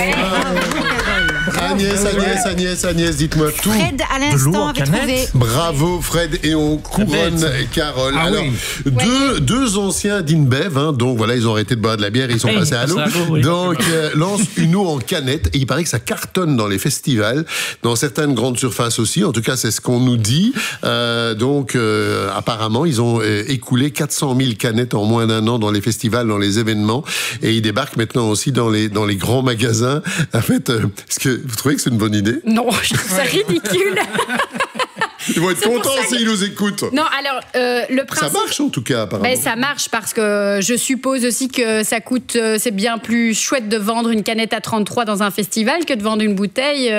Agnès, dites-moi tout. Fred, à l'instant, avait trouvé. Bravo Fred, et on couronne Carole. Alors, deux anciens d'InBev, donc voilà, ils ont arrêté de boire de la bière et ils sont passés à l'eau. Donc, lance une eau en canette, et il paraît que ça cartonne dans les festivals, dans certaines grandes surfaces aussi. En tout cas, c'est ce qu'on nous dit. Apparemment, ils ont écoulé 400 000 canettes en moins d'un an dans les festivals, dans les événements, et ils débarquent maintenant aussi dans les grands magasins. En fait, est-ce que vous trouvez que c'est une bonne idée? Non, je trouve ça ridicule. Ils vont être contents s'ils nous écoutent. Non, alors, le principe... Ça marche en tout cas, apparemment. Ça marche parce que je suppose aussi que ça coûte... c'est bien plus chouette de vendre une canette à 33 dans un festival que de vendre une bouteille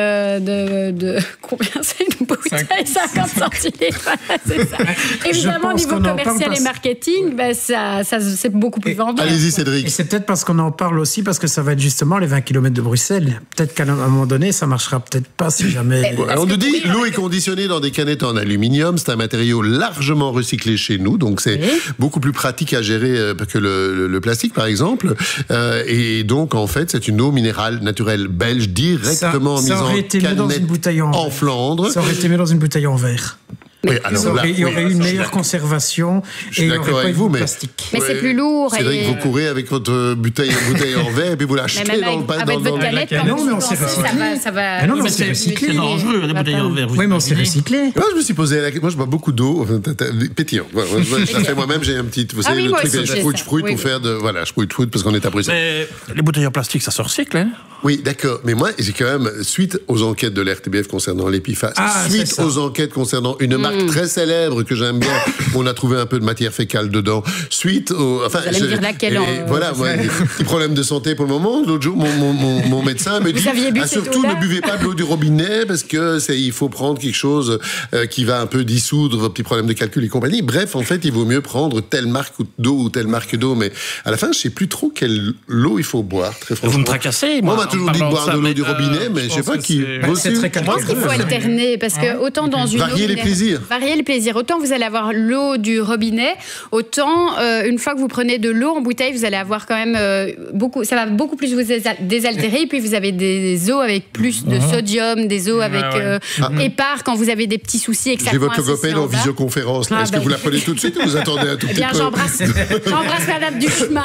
de combien c'est une bouteille? 50 centilitres. C'est ça. Évidemment, au niveau commercial et marketing, ça, c'est beaucoup plus vendu. Allez-y, Cédric. Et c'est peut-être parce qu'on en parle aussi, parce que ça va être justement les 20 km de Bruxelles. Peut-être qu'à un moment donné, ça marchera peut-être pas si jamais... On nous dit l'eau est conditionnée dans des canettes en aluminium. C'est un matériau largement recyclé chez nous, donc c'est beaucoup plus pratique à gérer que le plastique, par exemple. Et donc, en fait, c'est une eau minérale naturelle belge directement mise en canette en Flandre. Ça aurait été mis dans une bouteille en verre. Oui, alors il y aurait eu une meilleure conservation et il n'y aurait pas eu de plastique. Mais c'est plus lourd. Cédric, vous courez avec votre bouteille en verre et puis vous l'achetez dans votre canette. Non, mais on s'est recyclé. Ça va. Non, mais on s'est recyclé. C'est dangereux, les bouteilles en verre. Oui, mais on s'est recyclé. Moi, je me suis posé moi, je bois beaucoup d'eau, pétillant. Je la fais moi-même, j'ai un petit, vous savez, le truc, je fruit pour faire je fruit parce qu'on est à Bruxelles. Mais les bouteilles en plastique, ça se recycle, hein? Oui, d'accord. Mais moi, j'ai quand même, suite aux enquêtes de l'RTBF concernant l'Epiphase, suite aux enquêtes concernant une marque très célèbre que j'aime bien, on a trouvé un peu de matière fécale dedans. Suite au... Enfin, vous allez me dire laquelle voilà, moi, des petits problèmes de santé pour le moment. L'autre jour, mon médecin me dit surtout ne buvez pas de l'eau du robinet parce que il faut prendre quelque chose qui va un peu dissoudre vos petits problèmes de calcul et compagnie. Bref, en fait, il vaut mieux prendre telle marque d'eau ou telle marque d'eau. Mais à la fin, je ne sais plus trop quelle eau il faut boire, très franchement. Vous me tracassez, moi on m'a toujours dit de boire de l'eau du robinet, mais je ne sais pas qui... Je pense qu'il faut alterner parce que autant dans une varier les plaisirs. Autant vous allez avoir l'eau du robinet, autant une fois que vous prenez de l'eau en bouteille, vous allez avoir quand même ça va beaucoup plus vous désaltérer. Et puis vous avez des eaux avec plus de sodium, des eaux avec épars quand vous avez des petits soucis. J'ai votre logopède en visioconférence. Est-ce que vous la prenez tout de suite ou vous attendez un tout petit peu? J'embrasse Madame Duchemin.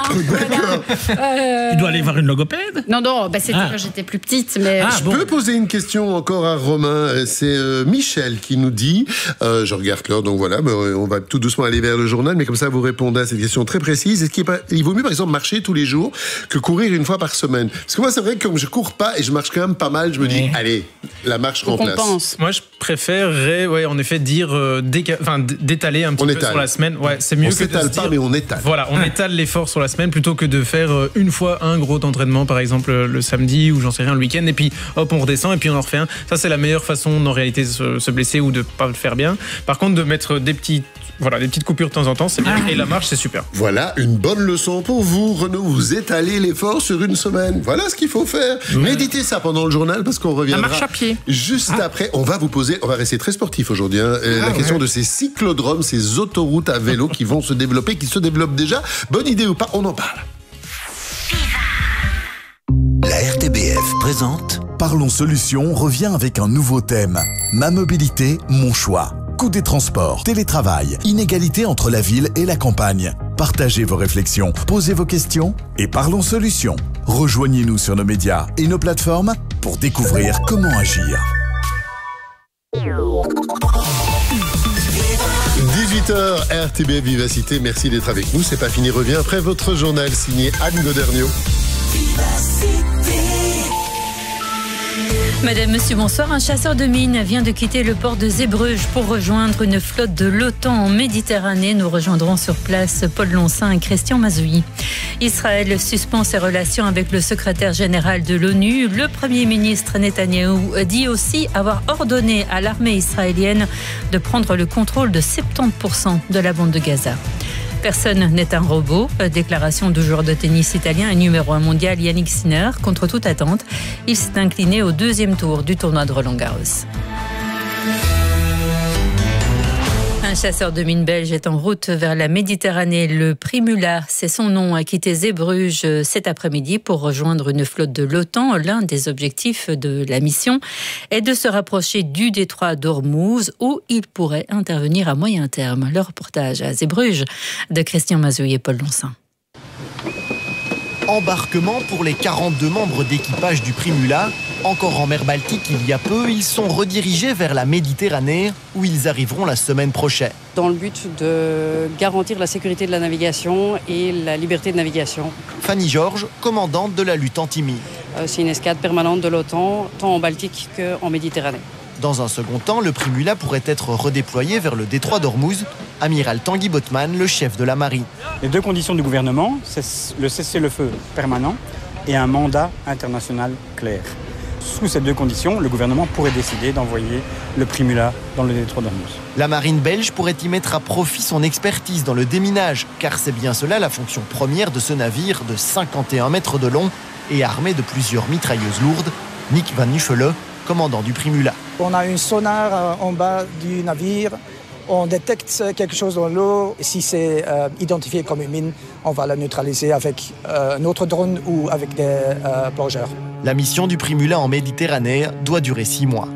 Tu dois aller voir une logopède? Non, c'était quand j'étais plus petite. Mais je peux poser une question encore à Romain. C'est Michel qui nous dit, je regarde l'heure, donc voilà, mais on va tout doucement aller vers le journal, mais comme ça vous répondez à cette question très précise. Est-ce qu'il vaut mieux par exemple marcher tous les jours que courir une fois par semaine? Parce que moi c'est vrai que comme je cours pas et je marche quand même pas mal, je me dis allez, la marche remplace. Moi je préférerais en effet dire d'étaler un petit peu sur la semaine. Ouais, c'est mieux on s'étale pas, mais on étale. Voilà, on étale l'effort sur la semaine plutôt que de faire une fois un gros entraînement par exemple le samedi ou j'en sais rien le week-end et puis hop on redescend et puis on en refait un. Ça c'est la meilleure façon en réalité de se blesser ou de pas le faire bien. Par contre de mettre des petites coupures de temps en temps, c'est bien. Et la marche, c'est super. Voilà une bonne leçon pour vous, Renaud. Vous étalez l'effort sur une semaine. Voilà ce qu'il faut faire. Méditez ça pendant le journal parce qu'on reviendra. La marche à pied. Juste après, on va rester très sportif aujourd'hui. La question de ces cyclodromes, ces autoroutes à vélo qui vont se développer, qui se développent déjà. Bonne idée ou pas, on en parle. La RTBF présente Parlons Solutions revient avec un nouveau thème. Ma mobilité, mon choix. Coût des transports, télétravail, inégalité entre la ville et la campagne. Partagez vos réflexions, posez vos questions et parlons solutions. Rejoignez-nous sur nos médias et nos plateformes pour découvrir comment agir. 18h, RTBF Vivacité, merci d'être avec nous. C'est pas fini, revient après votre journal signé Anne Godernio. Madame, monsieur, bonsoir. Un chasseur de mines vient de quitter le port de Zeebrugge pour rejoindre une flotte de l'OTAN en Méditerranée. Nous rejoindrons sur place Paul Loncin et Christian Mazouy. Israël suspend ses relations avec le secrétaire général de l'ONU. Le Premier ministre Netanyahou dit aussi avoir ordonné à l'armée israélienne de prendre le contrôle de 70% de la bande de Gaza. Personne n'est un robot. Déclaration du joueur de tennis italien et numéro 1 mondial Yannick Sinner. Contre toute attente, il s'est incliné au deuxième tour du tournoi de Roland-Garros. Un Un chasseur de mines belge est en route vers la Méditerranée. Le Primula, c'est son nom, a quitté Zeebrugge cet après-midi pour rejoindre une flotte de l'OTAN. L'un des objectifs de la mission est de se rapprocher du détroit d'Ormuz où il pourrait intervenir à moyen terme. Le reportage à Zeebrugge de Christian Mazouille et Paul Lonsin. Embarquement pour les 42 membres d'équipage du Primula. Encore en mer Baltique il y a peu, ils sont redirigés vers la Méditerranée où ils arriveront la semaine prochaine. Dans le but de garantir la sécurité de la navigation et la liberté de navigation. Fanny Georges, commandante de la lutte anti-mine. C'est une escadre permanente de l'OTAN, tant en Baltique qu'en Méditerranée. Dans un second temps, le Primula pourrait être redéployé vers le détroit d'Ormuz. Amiral Tanguy Botman, le chef de la marine. Les deux conditions du gouvernement, c'est le cessez-le-feu permanent et un mandat international clair. Sous ces deux conditions, le gouvernement pourrait décider d'envoyer le Primula dans le détroit d'Ormuz. La marine belge pourrait y mettre à profit son expertise dans le déminage, car c'est bien cela la fonction première de ce navire de 51 mètres de long et armé de plusieurs mitrailleuses lourdes. Nick Van Nuffele, commandant du Primula. On a une sonar en bas du navire. On détecte quelque chose dans l'eau. Si c'est identifié comme une mine, on va la neutraliser avec notre drone ou avec des plongeurs. La mission du Primula en Méditerranée doit durer 6 mois.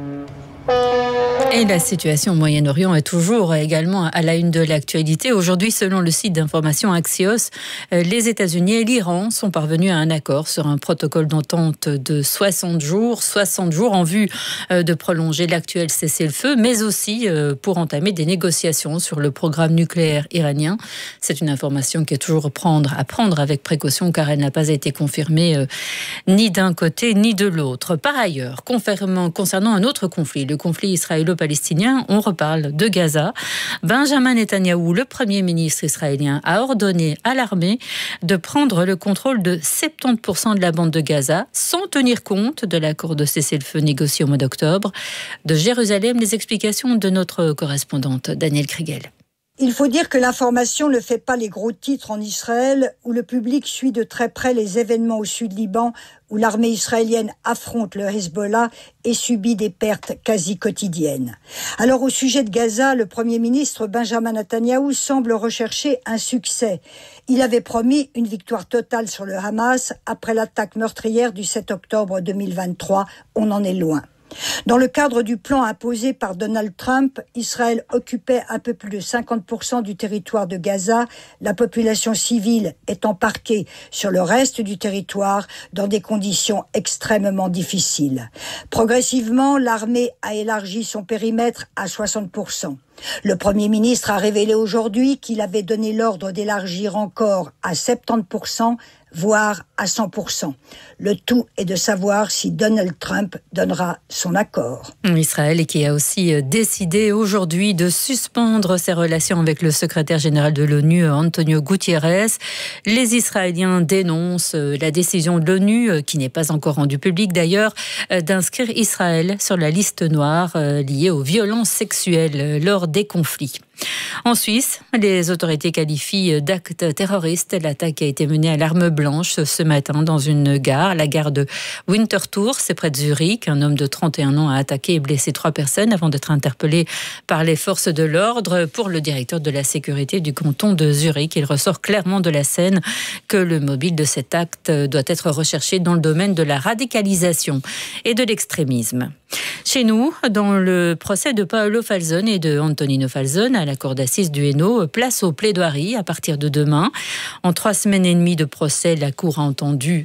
Et la situation au Moyen-Orient est toujours également à la une de l'actualité. Aujourd'hui, selon le site d'information Axios, les États-Unis et l'Iran sont parvenus à un accord sur un protocole d'entente de 60 jours en vue de prolonger l'actuel cessez-le-feu, mais aussi pour entamer des négociations sur le programme nucléaire iranien. C'est une information qui est toujours à prendre avec précaution car elle n'a pas été confirmée ni d'un côté ni de l'autre. Par ailleurs, concernant un autre conflit, le conflit israélo-palestinien, on reparle de Gaza. Benjamin Netanyahou, le Premier ministre israélien, a ordonné à l'armée de prendre le contrôle de 70% de la bande de Gaza, sans tenir compte de l'accord de cessez-le-feu négocié au mois d'octobre. De Jérusalem, les explications de notre correspondante Danielle Kriegel. Il faut dire que l'information ne fait pas les gros titres en Israël, où le public suit de très près les événements au sud-Liban, où l'armée israélienne affronte le Hezbollah et subit des pertes quasi quotidiennes. Alors au sujet de Gaza, le Premier ministre Benjamin Netanyahou semble rechercher un succès. Il avait promis une victoire totale sur le Hamas après l'attaque meurtrière du 7 octobre 2023. On en est loin. Dans le cadre du plan imposé par Donald Trump, Israël occupait un peu plus de 50% du territoire de Gaza, la population civile étant parquée sur le reste du territoire dans des conditions extrêmement difficiles. Progressivement, l'armée a élargi son périmètre à 60%. Le Premier ministre a révélé aujourd'hui qu'il avait donné l'ordre d'élargir encore à 70%, voire à 100%. Le tout est de savoir si Donald Trump donnera son accord. Israël qui a aussi décidé aujourd'hui de suspendre ses relations avec le secrétaire général de l'ONU, Antonio Guterres. Les Israéliens dénoncent la décision de l'ONU, qui n'est pas encore rendue publique d'ailleurs, d'inscrire Israël sur la liste noire liée aux violences sexuelles lors des conflits. En Suisse, les autorités qualifient d'acte terroriste l'attaque qui a été menée à l'arme blanche ce matin dans une gare, la gare de Winterthur, c'est près de Zurich. Un homme de 31 ans a attaqué et blessé 3 personnes avant d'être interpellé par les forces de l'ordre. Pour le directeur de la sécurité du canton de Zurich, il ressort clairement de la scène que le mobile de cet acte doit être recherché dans le domaine de la radicalisation et de l'extrémisme. Chez nous, dans le procès de Paolo Falzone et de Antonino Falzone à la cour d'assises du Hainaut, place aux plaidoiries à partir de demain. En 3 semaines et demie de procès, la cour a entendu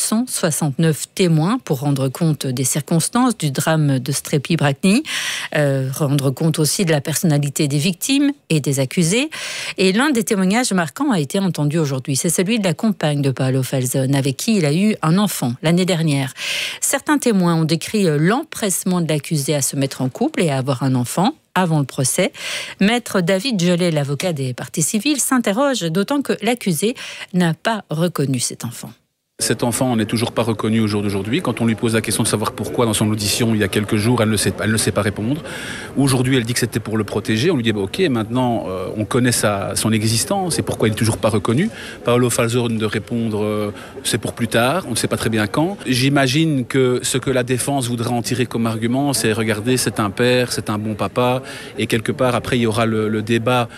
269 témoins pour rendre compte des circonstances du drame de Strepi-Bracni, rendre compte aussi de la personnalité des victimes et des accusés. Et l'un des témoignages marquants a été entendu aujourd'hui. C'est celui de la compagne de Paolo Falzone, avec qui il a eu un enfant l'année dernière. Certains témoins ont décrit l'empressement de l'accusé à se mettre en couple et à avoir un enfant avant le procès. Maître David Gelé, l'avocat des parties civiles, s'interroge, d'autant que l'accusé n'a pas reconnu cet enfant. Cet enfant n'est toujours pas reconnu au jour d'aujourd'hui. Quand on lui pose la question de savoir pourquoi dans son audition il y a quelques jours, elle ne sait pas répondre. Aujourd'hui, elle dit que c'était pour le protéger. On lui dit ok, maintenant on connaît son existence et pourquoi il n'est toujours pas reconnu. Paolo Falzone de répondre c'est pour plus tard, on ne sait pas très bien quand. J'imagine que ce que la défense voudra en tirer comme argument, c'est regardez, c'est un père, c'est un bon papa, et quelque part après il y aura le débat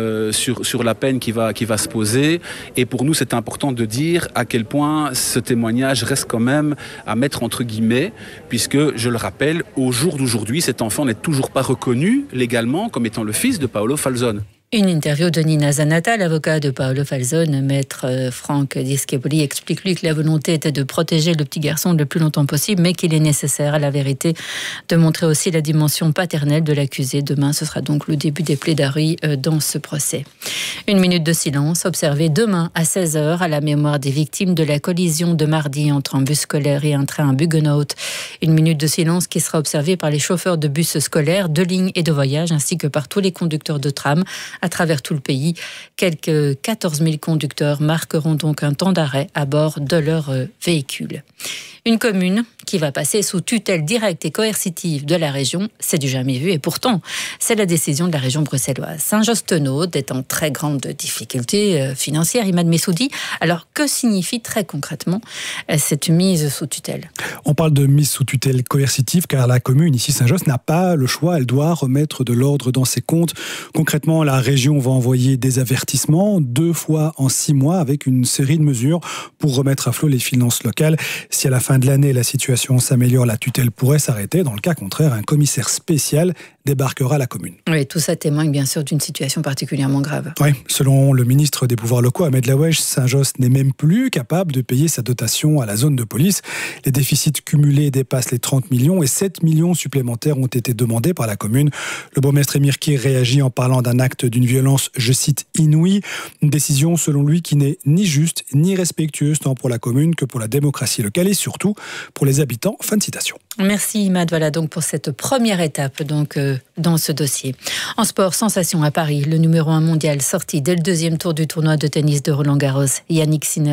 sur la peine qui va se poser. Et pour nous, c'est important de dire à quel point ce témoignage reste quand même à mettre entre guillemets, puisque, je le rappelle, au jour d'aujourd'hui, cet enfant n'est toujours pas reconnu légalement comme étant le fils de Paolo Falzone. Une interview de Nina Zanata, l'avocat de Paolo Falzone. Maître Franck Disceboli explique lui que la volonté était de protéger le petit garçon le plus longtemps possible, mais qu'il est nécessaire à la vérité de montrer aussi la dimension paternelle de l'accusé. Demain, ce sera donc le début des plaidoiries dans ce procès. Une minute de silence observée demain à 16h à la mémoire des victimes de la collision de mardi entre un bus scolaire et un train Buggenhout. Une minute de silence qui sera observée par les chauffeurs de bus scolaires, de ligne et de voyage, ainsi que par tous les conducteurs de tram à travers tout le pays. Quelques 14 000 conducteurs marqueront donc un temps d'arrêt à bord de leur véhicule. Une commune qui va passer sous tutelle directe et coercitive de la région, c'est du jamais vu, et pourtant, c'est la décision de la région bruxelloise. Saint-Josse-Tenaude est en très grande difficulté financière, Imad Messoudi. Alors, que signifie très concrètement cette mise sous tutelle ? On parle de mise sous tutelle coercitive, car la commune, ici Saint-Josse, n'a pas le choix, elle doit remettre de l'ordre dans ses comptes. Concrètement, la région va envoyer des avertissements 2 fois en 6 mois avec une série de mesures pour remettre à flot les finances locales. Si à la fin de l'année, la situation s'améliore, la tutelle pourrait s'arrêter. Dans le cas contraire, un commissaire spécial débarquera à la commune. Oui, tout ça témoigne bien sûr d'une situation particulièrement grave. Oui, selon le ministre des Pouvoirs locaux, Ahmed Laoueche, Saint-Josse n'est même plus capable de payer sa dotation à la zone de police. Les déficits cumulés dépassent les 30 millions et 7 millions supplémentaires ont été demandés par la commune. Le bourgmestre Emir Kir réagit en parlant d'un acte d'une violence, je cite, inouïe. Une décision, selon lui, qui n'est ni juste ni respectueuse tant pour la commune que pour la démocratie locale et surtout pour les habitants. Fin de citation. Merci Imad, voilà donc pour cette première étape dans ce dossier. En sport, sensation à Paris, le numéro 1 mondial sorti dès le 2e tour du tournoi de tennis de Roland-Garros, Yannick Sinner.